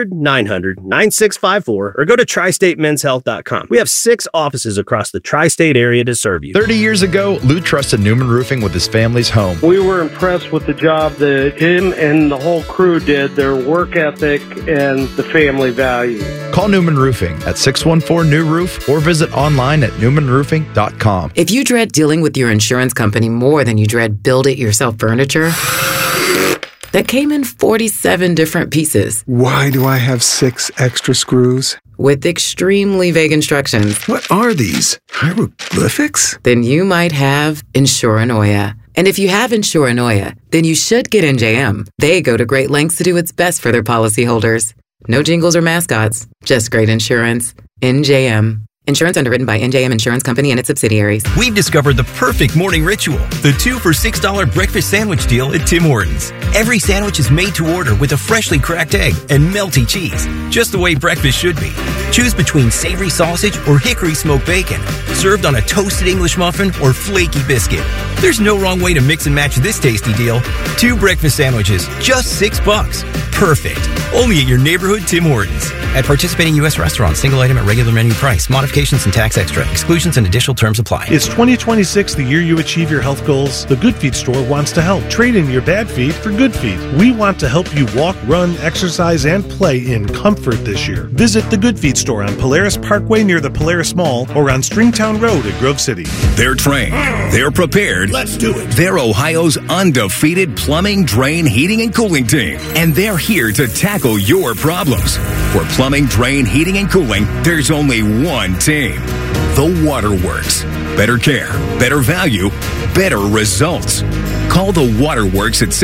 [SPEAKER 5] 800-900-9654 or go to tristatemenshealth.com. We have 6 offices across the tri-state area to serve you.
[SPEAKER 6] 30 years ago, Lou trusted Newman Roofing with his family's home.
[SPEAKER 7] We were impressed with the job that him and the whole crew did, their work ethic and the family value.
[SPEAKER 6] Call Newman Roofing at 614-NEW-ROOF or visit online at newmanroofing.com.
[SPEAKER 8] If you dread dealing with your insurance company more than you dread build-it-yourself furniture that came in 47 different pieces.
[SPEAKER 24] Why do I have 6 extra screws?
[SPEAKER 8] With extremely vague instructions.
[SPEAKER 24] What are these? Hieroglyphics?
[SPEAKER 8] Then you might have Insuranoia. And if you have Insuranoia, then you should get NJM. They go to great lengths to do what's best for their policyholders. No jingles or mascots, just great insurance. NJM. Insurance underwritten by NJM Insurance Company and its subsidiaries.
[SPEAKER 25] We've discovered the perfect morning ritual. The 2 for $6 breakfast sandwich deal at Tim Hortons. Every sandwich is made to order with a freshly cracked egg and melty cheese. Just the way breakfast should be. Choose between savory sausage or hickory smoked bacon. Served on a toasted English muffin or flaky biscuit. There's no wrong way to mix and match this tasty deal. 2 breakfast sandwiches, just $6. Perfect. Only at your neighborhood Tim Hortons. At participating U.S. restaurants, single item at regular menu price. Modifications and tax extra. Exclusions and additional terms apply.
[SPEAKER 26] It's 2026, the year you achieve your health goals. The Good Feet store wants to help. Trade in your bad feet for good feet. We want to help you walk, run, exercise, and play in comfort this year. Visit the Good Feet store on Polaris Parkway near the Polaris Mall or on Stringtown Road at Grove City.
[SPEAKER 3] They're trained. They're prepared. Let's do it. They're Ohio's undefeated plumbing, drain, heating, and cooling team. And they're here to tackle your problems. For plumbing, drain, heating, and cooling, there's only one team. The Waterworks. Better care, better value, better results. Call the Waterworks at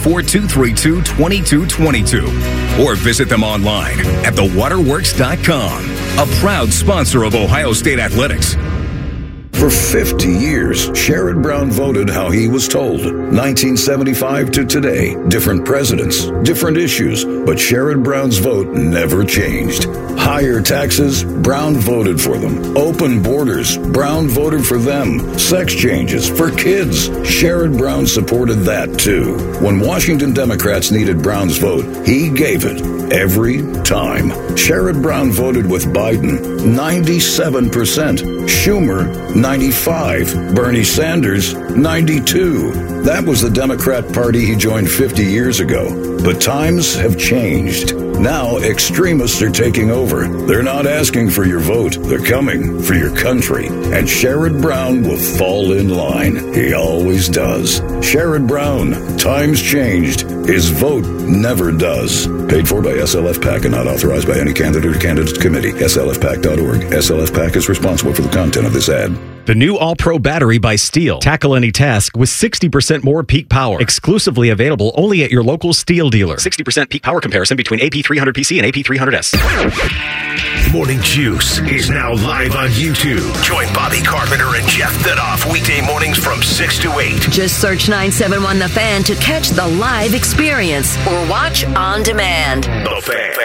[SPEAKER 3] 614-232-2222 or visit them online at thewaterworks.com. A proud sponsor of Ohio State Athletics.
[SPEAKER 10] For 50 years, Sherrod Brown voted how he was told. 1975 to today, different presidents, different issues, but Sherrod Brown's vote never changed. Higher taxes, Brown voted for them. Open borders, Brown voted for them. Sex changes for kids, Sherrod Brown supported that too. When Washington Democrats needed Brown's vote, he gave it every time. Sherrod Brown voted with Biden, 97%. Schumer, 95. Bernie Sanders, 92. That was the Democrat Party he joined 50 years ago. But times have changed. Now extremists are taking over. They're not asking for your vote. They're coming for your country. And Sherrod Brown will fall in line. He always does. Sherrod Brown, times changed. His vote never does. Paid for by SLF PAC and not authorized by any candidate or candidates committee. SLFPAC.org. SLF PAC is responsible for the content of this ad.
[SPEAKER 21] The new All-Pro battery by Steel. Tackle any task with 60% more peak power. Exclusively available only at your local Steel dealer. 60% peak power comparison between AP300PC and AP300S.
[SPEAKER 3] Morning Juice is now live on YouTube. Join Bobby Carpenter and Jeff Thidoff weekday mornings from 6 to 8.
[SPEAKER 9] Just search 971 The Fan to catch the live experience or watch on demand.
[SPEAKER 3] The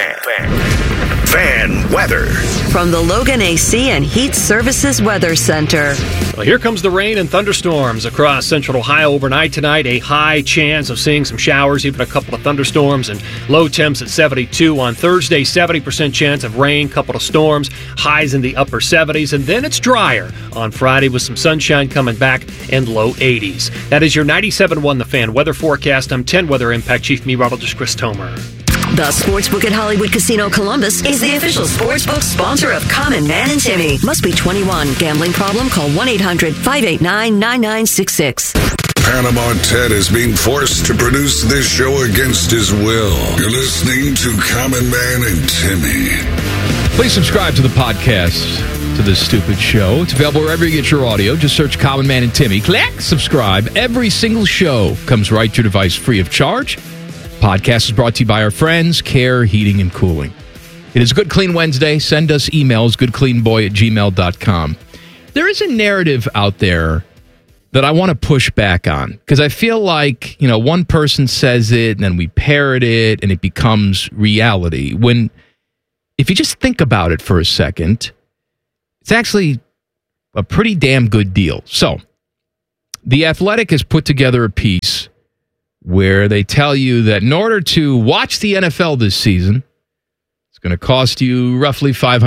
[SPEAKER 3] Fan weather.
[SPEAKER 9] From the Logan AC and Heat Services Weather Center.
[SPEAKER 13] Well, here comes the rain and thunderstorms across central Ohio overnight tonight. A high chance of seeing some showers, even a couple of thunderstorms, and low temps at 72. On Thursday, 70% chance of rain, couple of storms, highs in the upper 70s, and then it's drier on Friday with some sunshine coming back and low 80s. That is your 97.1 The Fan weather forecast. I'm 10 Weather Impact Chief Meteorologist Chris Tomer.
[SPEAKER 9] The Sportsbook at Hollywood Casino Columbus is the official sportsbook sponsor of Common Man and Timmy. Must be 21. Gambling problem? Call 1-800-589-9966.
[SPEAKER 10] Panama Ted is being forced to produce this show against his will. You're listening to Common Man and Timmy.
[SPEAKER 11] Please subscribe to the podcast to this stupid show. It's available wherever you get your audio. Just search Common Man and Timmy. Click subscribe. Every single show comes right to your device free of charge. Podcast is brought to you by our friends, Care Heating and Cooling. It is Good Clean Wednesday. Send us emails, goodcleanboy@gmail.com. There is a narrative out there that I want to push back on because I feel like, one person says it and then we parrot it and it becomes reality. When, if you just think about it for a second, it's actually a pretty damn good deal. So, The Athletic has put together a piece where they tell you that in order to watch the NFL this season, it's going to cost you roughly $500,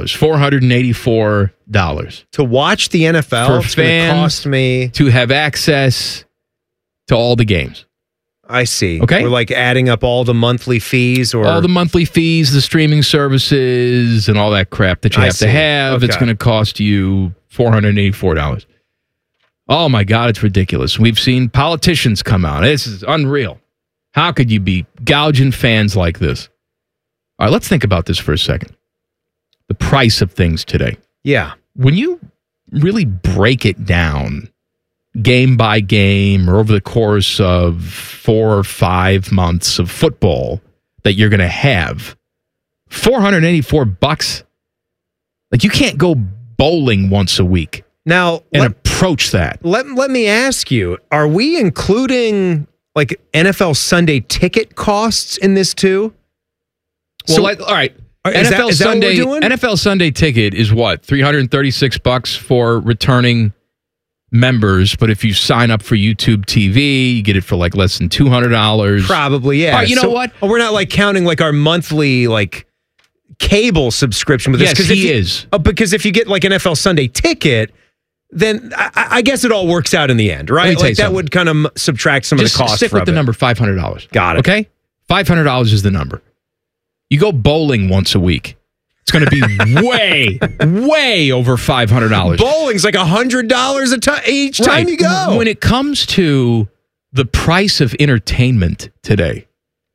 [SPEAKER 11] $484.
[SPEAKER 12] To watch the NFL, it's going to cost me...
[SPEAKER 11] to have access to all the games.
[SPEAKER 12] I see.
[SPEAKER 11] Okay.
[SPEAKER 12] We're like adding up all the monthly fees or...
[SPEAKER 11] all the monthly fees, the streaming services, and all that crap that you have to have.
[SPEAKER 12] Okay.
[SPEAKER 11] It's going to cost you $484. Oh, my God, it's ridiculous. We've seen politicians come out. This is unreal. How could you be gouging fans like this? All right, let's think about this for a second. The price of things today.
[SPEAKER 12] Yeah.
[SPEAKER 11] When you really break it down game by game or over the course of 4 or 5 months of football that you're going to have, $484, like you can't go bowling once a week.
[SPEAKER 12] Now,
[SPEAKER 11] and approach that.
[SPEAKER 12] Let me ask you, are we including like NFL Sunday ticket costs in this too?
[SPEAKER 11] Well, all right. NFL Sunday ticket is what? $336 for returning members, but if you sign up for YouTube TV, you get it for like less than $200.
[SPEAKER 12] Probably, yeah.
[SPEAKER 11] All right, you know what?
[SPEAKER 12] We're not like counting like our monthly like cable subscription with this.
[SPEAKER 11] Yes, he is.
[SPEAKER 12] Because if you get like an NFL Sunday ticket, then I guess it all works out in the end, right? Like that would kind of subtract some of the cost.
[SPEAKER 11] Stick with the number $500.
[SPEAKER 12] Got it.
[SPEAKER 11] Okay, $500 is the number. You go bowling once a week, it's going to be way over $500.
[SPEAKER 12] Bowling's like $100 each time you go.
[SPEAKER 11] When it comes to the price of entertainment today,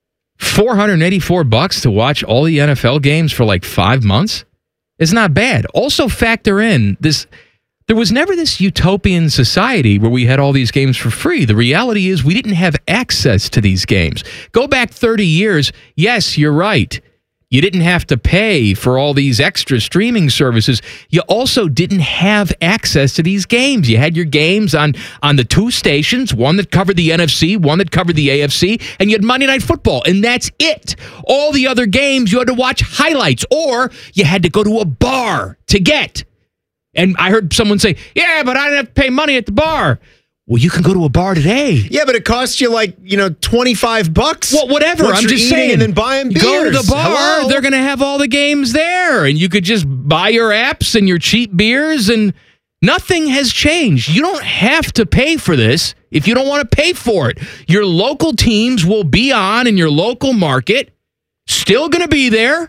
[SPEAKER 11] $484 to watch all the NFL games for like 5 months is not bad. Also factor in this. There was never this utopian society where we had all these games for free. The reality is we didn't have access to these games. Go back 30 years. Yes, you're right. You didn't have to pay for all these extra streaming services. You also didn't have access to these games. You had your games on the 2 stations, one that covered the NFC, one that covered the AFC, and you had Monday Night Football, and that's it. All the other games, you had to watch highlights, or you had to go to a bar to get. And I heard someone say, yeah, but I didn't have to pay money at the bar. Well, you can go to a bar today.
[SPEAKER 12] Yeah, but it costs you like, $25.
[SPEAKER 11] Well, whatever. I'm just saying.
[SPEAKER 12] And then buying beers.
[SPEAKER 11] Go to the bar.
[SPEAKER 12] Hello?
[SPEAKER 11] They're going to have all the games there. And you could just buy your apps and your cheap beers. And nothing has changed. You don't have to pay for this if you don't want to pay for it. Your local teams will be on in your local market. Still going to be there.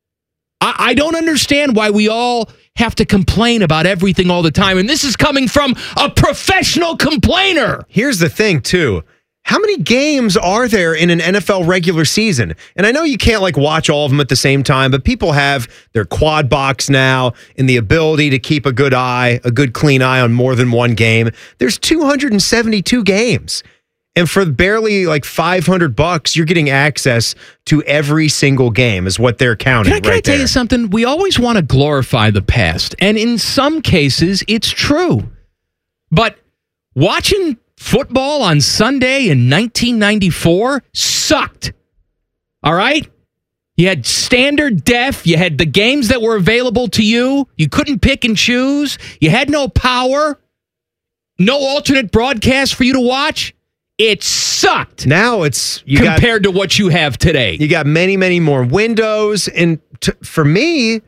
[SPEAKER 11] I don't understand why we all have to complain about everything all the time. And this is coming from a professional complainer.
[SPEAKER 12] Here's the thing, too. How many games are there in an NFL regular season? And I know you can't like watch all of them at the same time, but people have their quad box now and the ability to keep a good clean eye on more than one game. There's 272 games. And for barely like $500, you're getting access to every single game is what they're counting.
[SPEAKER 11] Can I tell you something? We always want to glorify the past. And in some cases, it's true. But watching football on Sunday in 1994 sucked. All right? You had standard def. You had the games that were available to you. You couldn't pick and choose. You had no power. No alternate broadcast for you to watch. It sucked.
[SPEAKER 12] Now it's
[SPEAKER 11] compared to what you have today.
[SPEAKER 12] You got many, many more windows. And for me,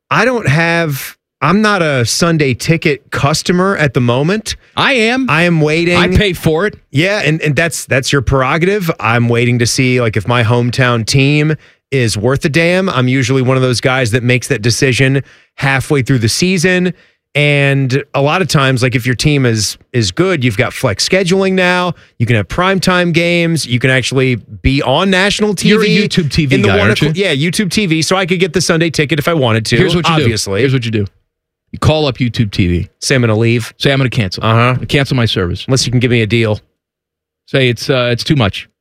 [SPEAKER 12] I'm not a Sunday ticket customer at the moment.
[SPEAKER 11] I am.
[SPEAKER 12] I am waiting.
[SPEAKER 11] I pay for it.
[SPEAKER 12] Yeah, and that's your prerogative. I'm waiting to see like if my hometown team is worth a damn. I'm usually one of those guys that makes that decision halfway through the season. And a lot of times, like if your team is good, you've got flex scheduling now. You can have primetime games. You can actually be on national TV.
[SPEAKER 11] You're a YouTube TV guy, aren't you?
[SPEAKER 12] Yeah, YouTube TV. So I could get the Sunday ticket if I wanted to.
[SPEAKER 11] Here's what you
[SPEAKER 12] obviously.
[SPEAKER 11] do. Here's what you do. You call up YouTube TV.
[SPEAKER 12] Say I'm going to leave.
[SPEAKER 11] Say I'm going to cancel. Cancel my service.
[SPEAKER 12] Unless you can give me a deal.
[SPEAKER 11] Say it's too much.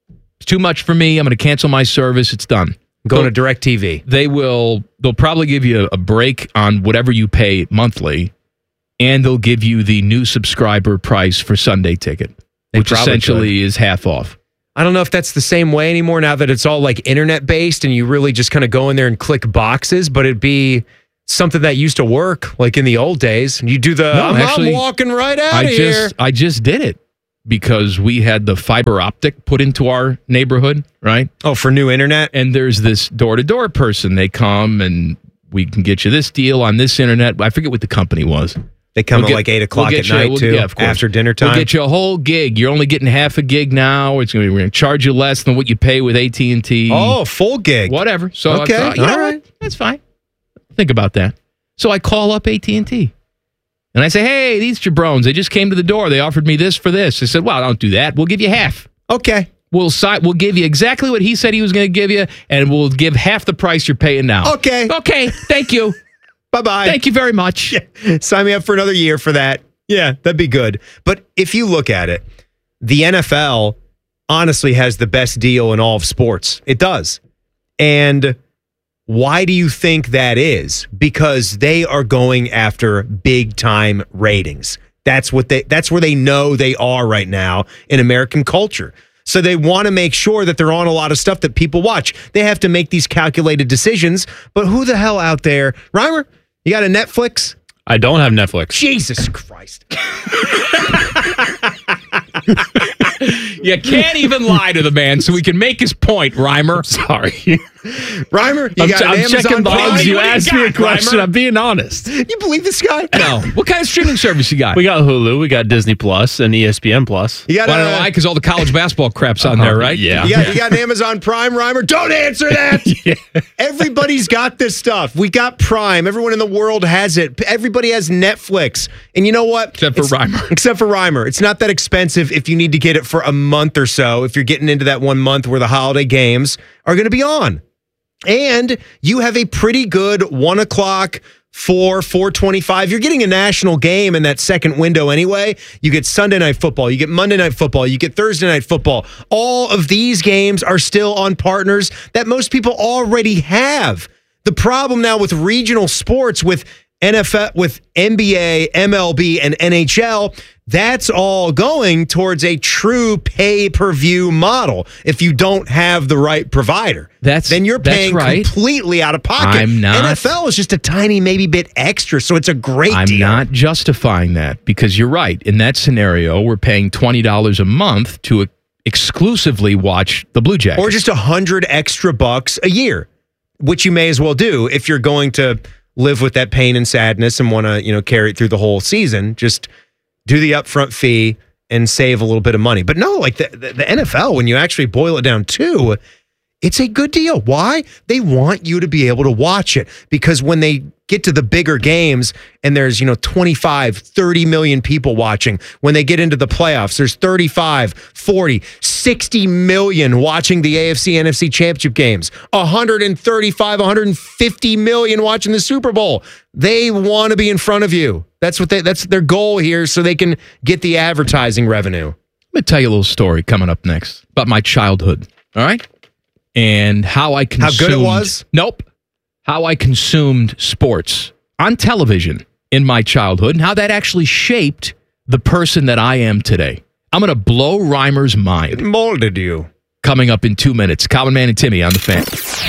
[SPEAKER 11] It's too much for me. I'm going to cancel my service. It's done.
[SPEAKER 12] Going to DirecTV.
[SPEAKER 11] They'll probably give you a break on whatever you pay monthly, and they'll give you the new subscriber price for Sunday Ticket, which essentially is half off.
[SPEAKER 12] I don't know if that's the same way anymore now that it's all like internet based and you really just kind of go in there and click boxes, but it'd be something that used to work like in the old days. You do the, I'm walking right out of here.
[SPEAKER 11] I just did it because we had the fiber optic put into our neighborhood, right?
[SPEAKER 12] Oh, for new internet?
[SPEAKER 11] And there's this door-to-door person. They come and we can get you this deal on this internet. I forget what the company was.
[SPEAKER 12] They come at like 8 o'clock at night too, after dinner time.
[SPEAKER 11] We'll get you a whole gig. You're only getting half a gig now. We're going to charge you less than what you pay with AT&T.
[SPEAKER 12] Oh, full gig.
[SPEAKER 11] Whatever. So
[SPEAKER 12] okay,
[SPEAKER 11] I thought, all right, that's fine. Think about that. So I call up AT&T. And I say, hey, these jabrones, they just came to the door. They offered me this for this. I said, well, don't do that. We'll give you half.
[SPEAKER 12] Okay.
[SPEAKER 11] We'll give you exactly what he said he was going to give you, and we'll give half the price you're paying now.
[SPEAKER 12] Okay.
[SPEAKER 11] Okay. Thank you.
[SPEAKER 12] Bye-bye.
[SPEAKER 11] Thank you very much.
[SPEAKER 12] Yeah. Sign me up for another year for that. Yeah, that'd be good. But if you look at it, the NFL honestly has the best deal in all of sports. It does. And why do you think that is? Because they are going after big time ratings. That's where they know they are right now in American culture. So they want to make sure that they're on a lot of stuff that people watch. They have to make these calculated decisions. But who the hell out there? Reimer, you got a Netflix?
[SPEAKER 15] I don't have Netflix.
[SPEAKER 12] Jesus Christ.
[SPEAKER 11] You can't even lie to the man so we can make his point, Reimer.
[SPEAKER 15] Sorry.
[SPEAKER 12] Reimer, you got
[SPEAKER 15] I'm
[SPEAKER 12] Amazon
[SPEAKER 15] checking
[SPEAKER 12] Prime?
[SPEAKER 15] bugs. You asked me a question.
[SPEAKER 11] Reimer?
[SPEAKER 15] I'm being honest.
[SPEAKER 12] You believe this guy?
[SPEAKER 11] No. What kind of streaming service you got?
[SPEAKER 15] We got Hulu. We got Disney Plus and ESPN Plus.
[SPEAKER 12] You got
[SPEAKER 11] why? Because all the college basketball crap's on there, right?
[SPEAKER 15] Yeah.
[SPEAKER 12] You got an Amazon Prime, Reimer? Don't answer that.
[SPEAKER 15] Yeah.
[SPEAKER 12] Everybody's got this stuff. We got Prime. Everyone in the world has it. Everybody has Netflix. And you know what?
[SPEAKER 11] Except for Reimer.
[SPEAKER 12] Except for Reimer. It's not that expensive if you need to get it for a month or so, if you're getting into that 1 month where the holiday games are going to be on. And you have a pretty good 1 o'clock, 4:25. You're getting a national game in that second window anyway. You get Sunday Night Football. You get Monday Night Football. You get Thursday Night Football. All of these games are still on partners that most people already have. The problem now with regional sports, with NFL, with NBA, MLB, and NHL, that's all going towards a true pay-per-view model. If you don't have the right provider, then you're paying completely out of pocket.
[SPEAKER 11] I'm not.
[SPEAKER 12] NFL is just a tiny, maybe bit extra, so it's a great deal.
[SPEAKER 11] I'm not justifying that because you're right. In that scenario, we're paying $20 a month to exclusively watch the Blue Jackets.
[SPEAKER 12] Or just $100 extra bucks a year, which you may as well do if you're going to live with that pain and sadness and want to, carry it through the whole season. Just do the upfront fee and save a little bit of money. But no, like the NFL, when you actually boil it down to, it's a good deal. Why? They want you to be able to watch it, because when they get to the bigger games and there's, 25, 30 million people watching, when they get into the playoffs, there's 35, 40, 60 million watching the AFC, NFC championship games, 135, 150 million watching the Super Bowl. They want to be in front of you. That's their goal here, so they can get the advertising revenue.
[SPEAKER 11] Let me tell you a little story coming up next about my childhood. All right. And how I consumed...
[SPEAKER 12] How good it was?
[SPEAKER 11] Nope. How I consumed sports on television in my childhood and how that actually shaped the person that I am today. I'm going to blow Reimer's mind.
[SPEAKER 12] It molded you.
[SPEAKER 11] Coming up in 2 minutes. Common Man and Timmy on the Fan.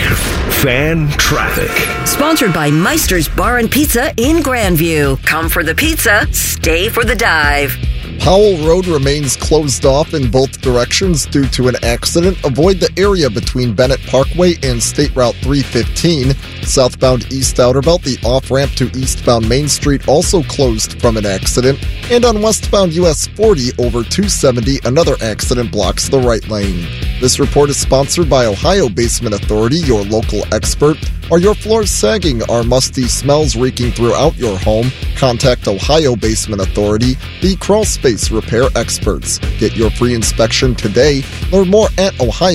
[SPEAKER 3] Fan Traffic.
[SPEAKER 9] Sponsored by Meister's Bar and Pizza in Grandview. Come for the pizza, stay for the dive.
[SPEAKER 14] Powell Road remains closed off in both directions due to an accident. Avoid the area between Bennett Parkway and State Route 315. Southbound East Outer Belt, the off-ramp to eastbound Main Street also closed from an accident. And on westbound US 40 over 270, another accident blocks the right lane. This report is sponsored by Ohio Basement Authority, your local expert. Are your floors sagging? Are musty smells reeking throughout your home? Contact Ohio Basement Authority, the crawl space repair experts. Get your free inspection today. Learn more at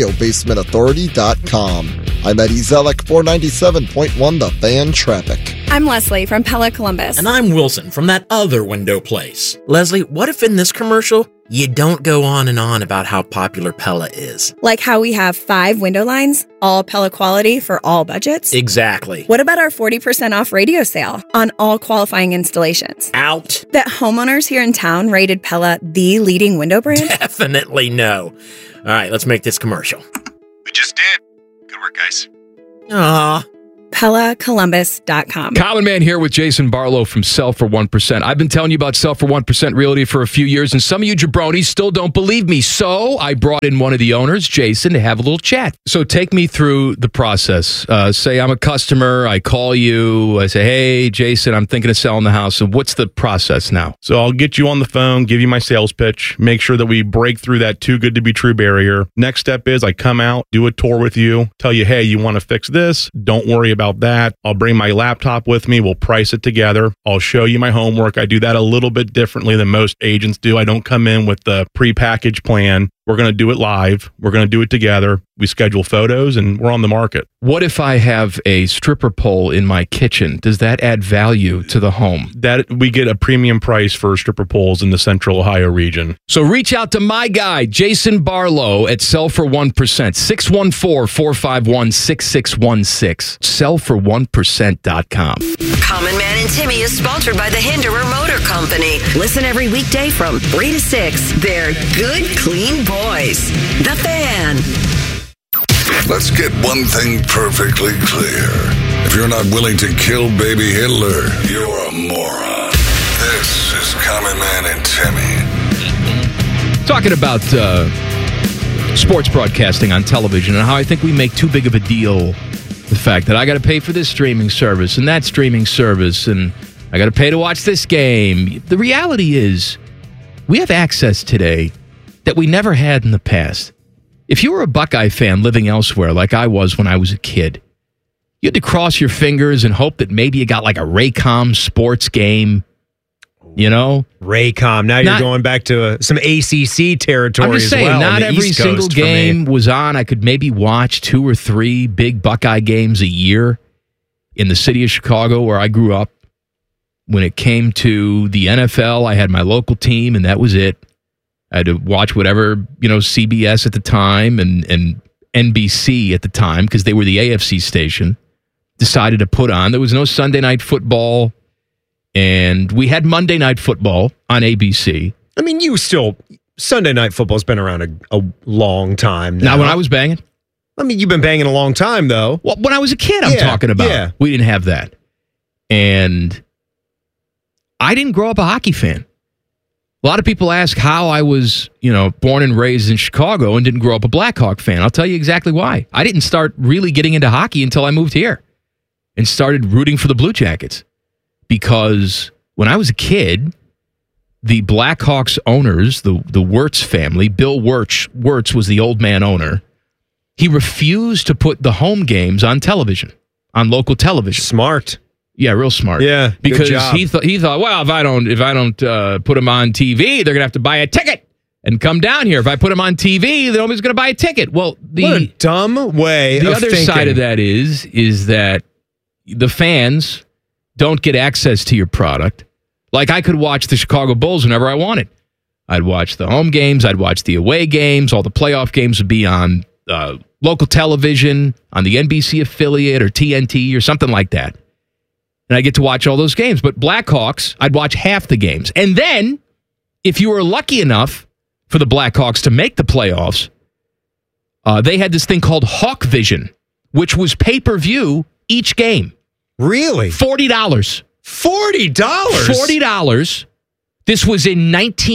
[SPEAKER 14] ohiobasementauthority.com. I'm Eddie Zelek, 497.1 The Fan Traffic.
[SPEAKER 16] I'm Leslie from Pella Columbus.
[SPEAKER 17] And I'm Wilson from that other window place. Leslie, what if in this commercial
[SPEAKER 1] you don't go on and on about how popular Pella is.
[SPEAKER 16] Like how we have 5 window lines, all Pella quality for all budgets?
[SPEAKER 1] Exactly.
[SPEAKER 16] What about our 40% off radio sale on all qualifying installations?
[SPEAKER 1] Out.
[SPEAKER 16] That homeowners here in town rated Pella the leading window brand?
[SPEAKER 1] Definitely no. All right, let's make this commercial.
[SPEAKER 24] We just did. Good work, guys.
[SPEAKER 1] Aw.
[SPEAKER 16] PellaColumbus.com.
[SPEAKER 11] Common Man here with Jason Barlow from Sell for 1%. I've been telling you about Sell for 1% Realty for a few years, and some of you jabronis still don't believe me. So I brought in one of the owners, Jason, to have a little chat. So take me through the process. Say I'm a customer. I call you. I say, hey, Jason, I'm thinking of selling the house. So what's the process now?
[SPEAKER 17] So I'll get you on the phone, give you my sales pitch, make sure that we break through that too good to be true barrier. Next step is I come out, do a tour with you, tell you, hey, you want to fix this? Don't worry about that. I'll bring my laptop with me. We'll price it together. I'll show you my homework. I do that a little bit differently than most agents do. I don't come in with the prepackaged plan. We're going to do it live. We're going to do it together. We schedule photos and we're on the market.
[SPEAKER 11] What if I have a stripper pole in my kitchen? Does that add value to the home?
[SPEAKER 17] That we get a premium price for stripper poles in the Central Ohio region.
[SPEAKER 11] So reach out to my guy, Jason Barlow at Sell for 1%, 614-451-6616, sellfor1%.com.
[SPEAKER 9] Common Man and Timmy is sponsored by the Hinderer Motor Company. Listen every weekday from 3 to 6. They're good, clean boys. The Fan.
[SPEAKER 10] Let's get one thing perfectly clear. If you're not willing to kill baby Hitler, you're a moron. This is Common Man and Timmy.
[SPEAKER 11] Talking about sports broadcasting on television and how I think we make too big of a deal the fact that I got to pay for this streaming service and that streaming service and I got to pay to watch this game. The reality is we have access today that we never had in the past. If you were a Buckeye fan living elsewhere like I was when I was a kid, you had to cross your fingers and hope that maybe you got like a Raycom sports game, you know?
[SPEAKER 12] Raycom. Now you're going back to some ACC territory
[SPEAKER 11] I'm just
[SPEAKER 12] as
[SPEAKER 11] saying,
[SPEAKER 12] well.
[SPEAKER 11] not every single game was on. I could maybe watch 2 or 3 big Buckeye games a year in the city of Chicago where I grew up. When it came to the NFL, I had my local team, and that was it. I had to watch whatever, CBS at the time and NBC at the time, because they were the AFC station, decided to put on. There was no Sunday night football, and we had Monday night football on ABC.
[SPEAKER 12] I mean, Sunday night football's been around a long time now.
[SPEAKER 11] Not when I was banging.
[SPEAKER 12] I mean, you've been banging a long time, though.
[SPEAKER 11] Well, when I was a kid, I'm talking about.
[SPEAKER 12] Yeah.
[SPEAKER 11] We didn't have that. And I didn't grow up a hockey fan. A lot of people ask how I was, born and raised in Chicago and didn't grow up a Blackhawk fan. I'll tell you exactly why. I didn't start really getting into hockey until I moved here and started rooting for the Blue Jackets. Because when I was a kid, the Blackhawks owners, the Wirtz family, Bill Wirtz was the old man owner. He refused to put the home games on television, on local television.
[SPEAKER 12] Smart.
[SPEAKER 11] Yeah, real smart.
[SPEAKER 12] Yeah,
[SPEAKER 11] because he thought, well, if I don't put them on TV, they're gonna have to buy a ticket and come down here. If I put them on TV, nobody's gonna buy a ticket. Well,
[SPEAKER 12] what a dumb way.
[SPEAKER 11] The other side of that is that the fans don't get access to your product. Like I could watch the Chicago Bulls whenever I wanted. I'd watch the home games. I'd watch the away games. All the playoff games would be on local television, on the NBC affiliate or TNT or something like that. And I get to watch all those games. But Blackhawks, I'd watch half the games. And then, if you were lucky enough for the Blackhawks to make the playoffs, they had this thing called Hawk Vision, which was pay-per-view each game.
[SPEAKER 12] Really?
[SPEAKER 11] $40.
[SPEAKER 12] $40?
[SPEAKER 11] $40. This was in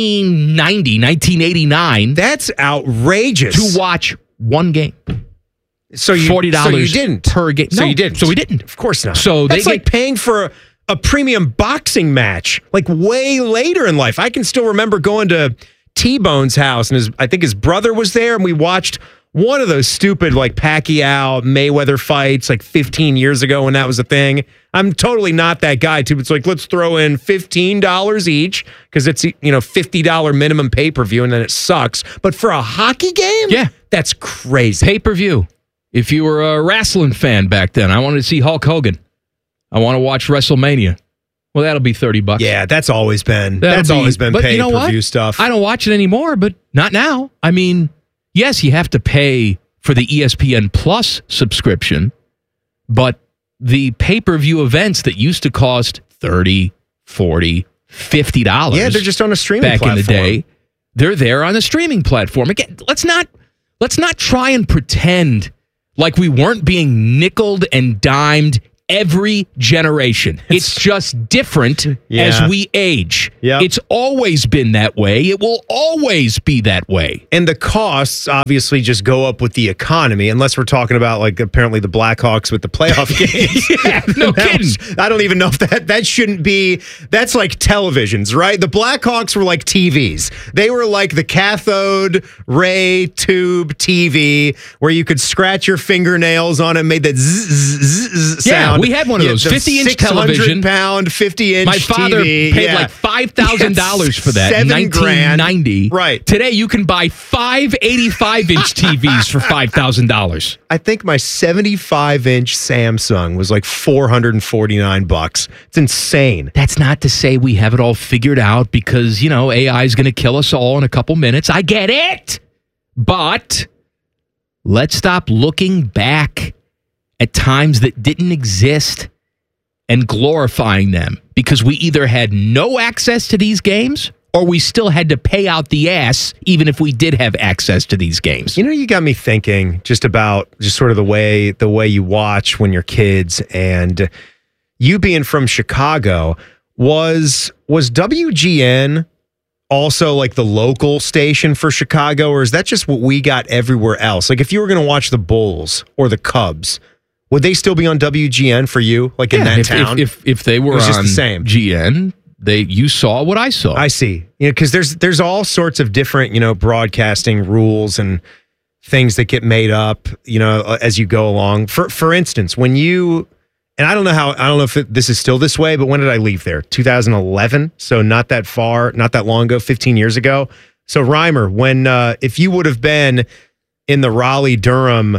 [SPEAKER 11] 1989.
[SPEAKER 12] That's outrageous.
[SPEAKER 11] To watch one game.
[SPEAKER 12] So
[SPEAKER 11] $40
[SPEAKER 12] so you didn't
[SPEAKER 11] per game.
[SPEAKER 12] So
[SPEAKER 11] No,
[SPEAKER 12] you didn't.
[SPEAKER 11] So we didn't.
[SPEAKER 12] Of course not.
[SPEAKER 11] So
[SPEAKER 12] that's like paying for a premium boxing match, like way later in life. I can still remember going to T-Bone's house, and I think his brother was there, and we watched one of those stupid like Pacquiao Mayweather fights like 15 years ago when that was a thing. I'm totally not that guy too. It's like, let's throw in $15 each because it's $50 minimum pay-per-view, and then it sucks. But for a hockey game,
[SPEAKER 11] yeah,
[SPEAKER 12] that's crazy.
[SPEAKER 11] Pay-per-view. If you were a wrestling fan back then, I wanted to see Hulk Hogan. I want to watch WrestleMania. Well, that'll be $30.
[SPEAKER 12] Yeah, that's always been
[SPEAKER 11] But
[SPEAKER 12] pay-per-view stuff.
[SPEAKER 11] I don't watch it anymore, but not now. I mean, yes, you have to pay for the ESPN Plus subscription, but the pay-per-view events that used to cost $30, $40, $50.
[SPEAKER 12] Yeah, they're just on a streaming
[SPEAKER 11] back
[SPEAKER 12] platform.
[SPEAKER 11] in the day. They're there on the streaming platform. Again, let's not try and pretend like we weren't being nickeled and dimed every generation. It's just different as we age.
[SPEAKER 12] Yep.
[SPEAKER 11] It's always been that way. It will always be that way.
[SPEAKER 12] And the costs obviously just go up with the economy, unless we're talking about like apparently the Blackhawks with the playoff games.
[SPEAKER 11] Yeah, no kidding.
[SPEAKER 12] I don't even know if that shouldn't be. That's like televisions, right? The Blackhawks were like TVs. They were like the cathode ray tube TV where you could scratch your fingernails on it, made that zzz sound.
[SPEAKER 11] We had one of those 50-inch television.
[SPEAKER 12] 600-pound, 50-inch
[SPEAKER 11] My father
[SPEAKER 12] TV.
[SPEAKER 11] paid like $5,000 for that in 1990.
[SPEAKER 12] Right.
[SPEAKER 11] Today, you can buy 5 85-inch TVs for $5,000.
[SPEAKER 12] I think my 75-inch Samsung was like $449. It's insane.
[SPEAKER 11] That's not to say we have it all figured out because, AI is going to kill us all in a couple minutes. I get it. But let's stop looking back at times that didn't exist and glorifying them because we either had no access to these games or we still had to pay out the ass even if we did have access to these games.
[SPEAKER 12] You got me thinking just about just sort of the way you watch when you're kids, and you being from Chicago, was WGN also like the local station for Chicago, or is that just what we got everywhere else? Like if you were going to watch the Bulls or the Cubs, would they still be on WGN for you, like in that town?
[SPEAKER 11] If they were
[SPEAKER 12] just
[SPEAKER 11] on
[SPEAKER 12] the same.
[SPEAKER 11] GN, you saw what I saw.
[SPEAKER 12] I see. Because there's all sorts of different broadcasting rules and things that get made up as you go along. For instance, when you and I don't know if this is still this way, but when did I leave there? 2011, so not that far, not that long ago, 15 years ago. So Reimer, when if you would have been in the Raleigh-Durham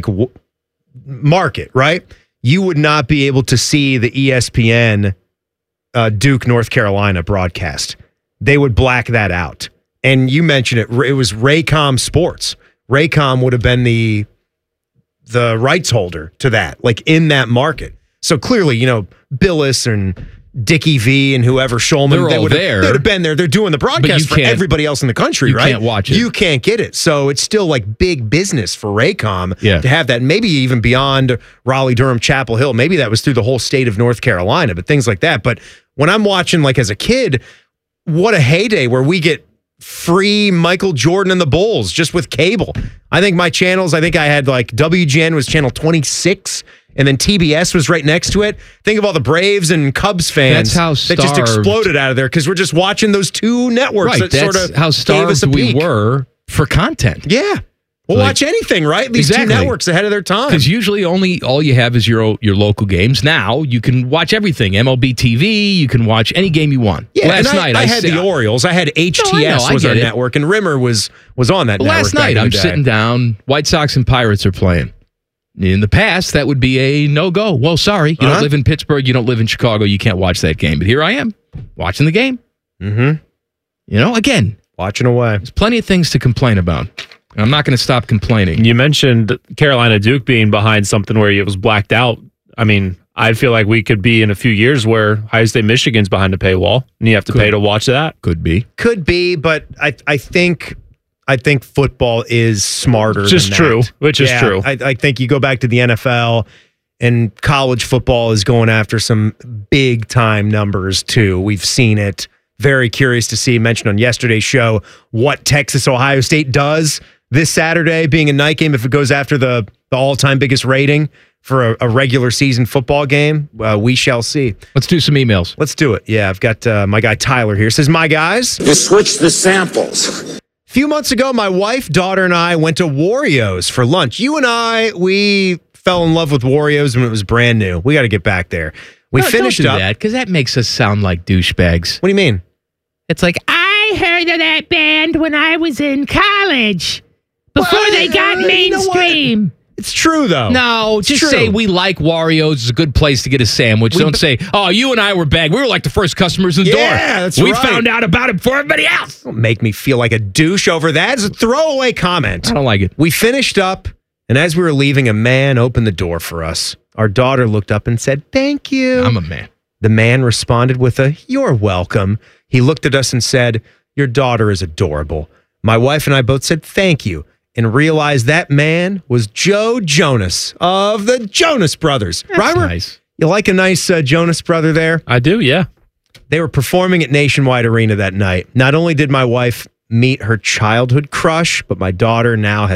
[SPEAKER 12] market, right? You would not be able to see the ESPN Duke, North Carolina broadcast. They would black that out. And you mentioned it. It was Raycom Sports. Raycom would have been the rights holder to that, like in that market. So clearly, Billis and Dickie V and whoever, Shulman, they would have been there. They're doing the broadcast for everybody else in the country, right?
[SPEAKER 11] You can't watch it.
[SPEAKER 12] You can't get it. So it's still like big business for Raycom to have that, maybe even beyond Raleigh-Durham, Chapel Hill. Maybe that was through the whole state of North Carolina, but things like that. But when I'm watching, like as a kid, what a heyday where we get free Michael Jordan and the Bulls just with cable. I think my channels, I had like WGN was channel 26. And then TBS was right next to it. Think of all the Braves and Cubs fans that just exploded out of there because we're just watching those two networks.
[SPEAKER 11] Right,
[SPEAKER 12] that
[SPEAKER 11] that's
[SPEAKER 12] sort of
[SPEAKER 11] how starved we were for content.
[SPEAKER 12] Yeah. We'll watch anything, right? These two networks ahead of their time.
[SPEAKER 11] Because usually all you have is your local games. Now you can watch everything. MLB TV, you can watch any game you want.
[SPEAKER 12] Yeah, last night I had the Orioles. I had HTS was our network, and Rimmer was on that network.
[SPEAKER 11] Last night I'm sitting down, White Sox and Pirates are playing. In the past, that would be a no-go. Well, sorry, you don't live in Pittsburgh, you don't live in Chicago, you can't watch that game. But here I am, watching the game.
[SPEAKER 12] Mm-hmm.
[SPEAKER 11] Again.
[SPEAKER 12] Watching away.
[SPEAKER 11] There's plenty of things to complain about. And I'm not going to stop complaining.
[SPEAKER 15] You mentioned Carolina Duke being behind something where it was blacked out. I mean, I feel like we could be in a few years where Ohio State Michigan's behind a paywall, and you have to pay to watch that.
[SPEAKER 11] Could be,
[SPEAKER 12] but I think football is smarter.
[SPEAKER 15] Which is true.
[SPEAKER 12] I think you go back to the NFL, and college football is going after some big time numbers too. We've seen it. Very curious to see, mentioned on yesterday's show, what Texas Ohio State does this Saturday, being a night game, if it goes after the all-time biggest rating for a regular season football game. We shall see.
[SPEAKER 11] Let's do some emails.
[SPEAKER 12] Let's do it. Yeah, I've got my guy Tyler here. Says, my guys.
[SPEAKER 2] Just switch the samples.
[SPEAKER 12] A few months ago, my wife, daughter, and I went to Wario's for lunch. You and we fell in love with Wario's when it was brand new. We got to get back there. We finished
[SPEAKER 11] don't do
[SPEAKER 12] up.
[SPEAKER 11] that, because that makes us sound like douchebags.
[SPEAKER 12] What do you mean?
[SPEAKER 18] It's like, I heard of that band when I was in college, before they got mainstream.
[SPEAKER 12] It's true, though.
[SPEAKER 11] No, just
[SPEAKER 12] true.
[SPEAKER 11] say we like Wario's. It's a good place to get a sandwich. Don't say, oh, you and I were bad. We were like the first customers in the door.
[SPEAKER 12] Yeah, that's
[SPEAKER 11] we
[SPEAKER 12] right.
[SPEAKER 11] found out about it before everybody else.
[SPEAKER 12] Don't make me feel like a douche over that. It's a throwaway comment.
[SPEAKER 11] I don't like it.
[SPEAKER 12] We finished up, and as we were leaving, a man opened the door for us. Our daughter looked up and said, "Thank you."
[SPEAKER 11] I'm a man.
[SPEAKER 12] The man responded with a, "You're welcome." He looked at us and said, "Your daughter is adorable." My wife and I both said, "Thank you," and realized that man was Joe Jonas of the Jonas Brothers. Robert,
[SPEAKER 11] nice.
[SPEAKER 12] You like a nice Jonas brother there?
[SPEAKER 15] I do, yeah.
[SPEAKER 12] They were performing at Nationwide Arena that night. Not only did my wife meet her childhood crush, but my daughter now has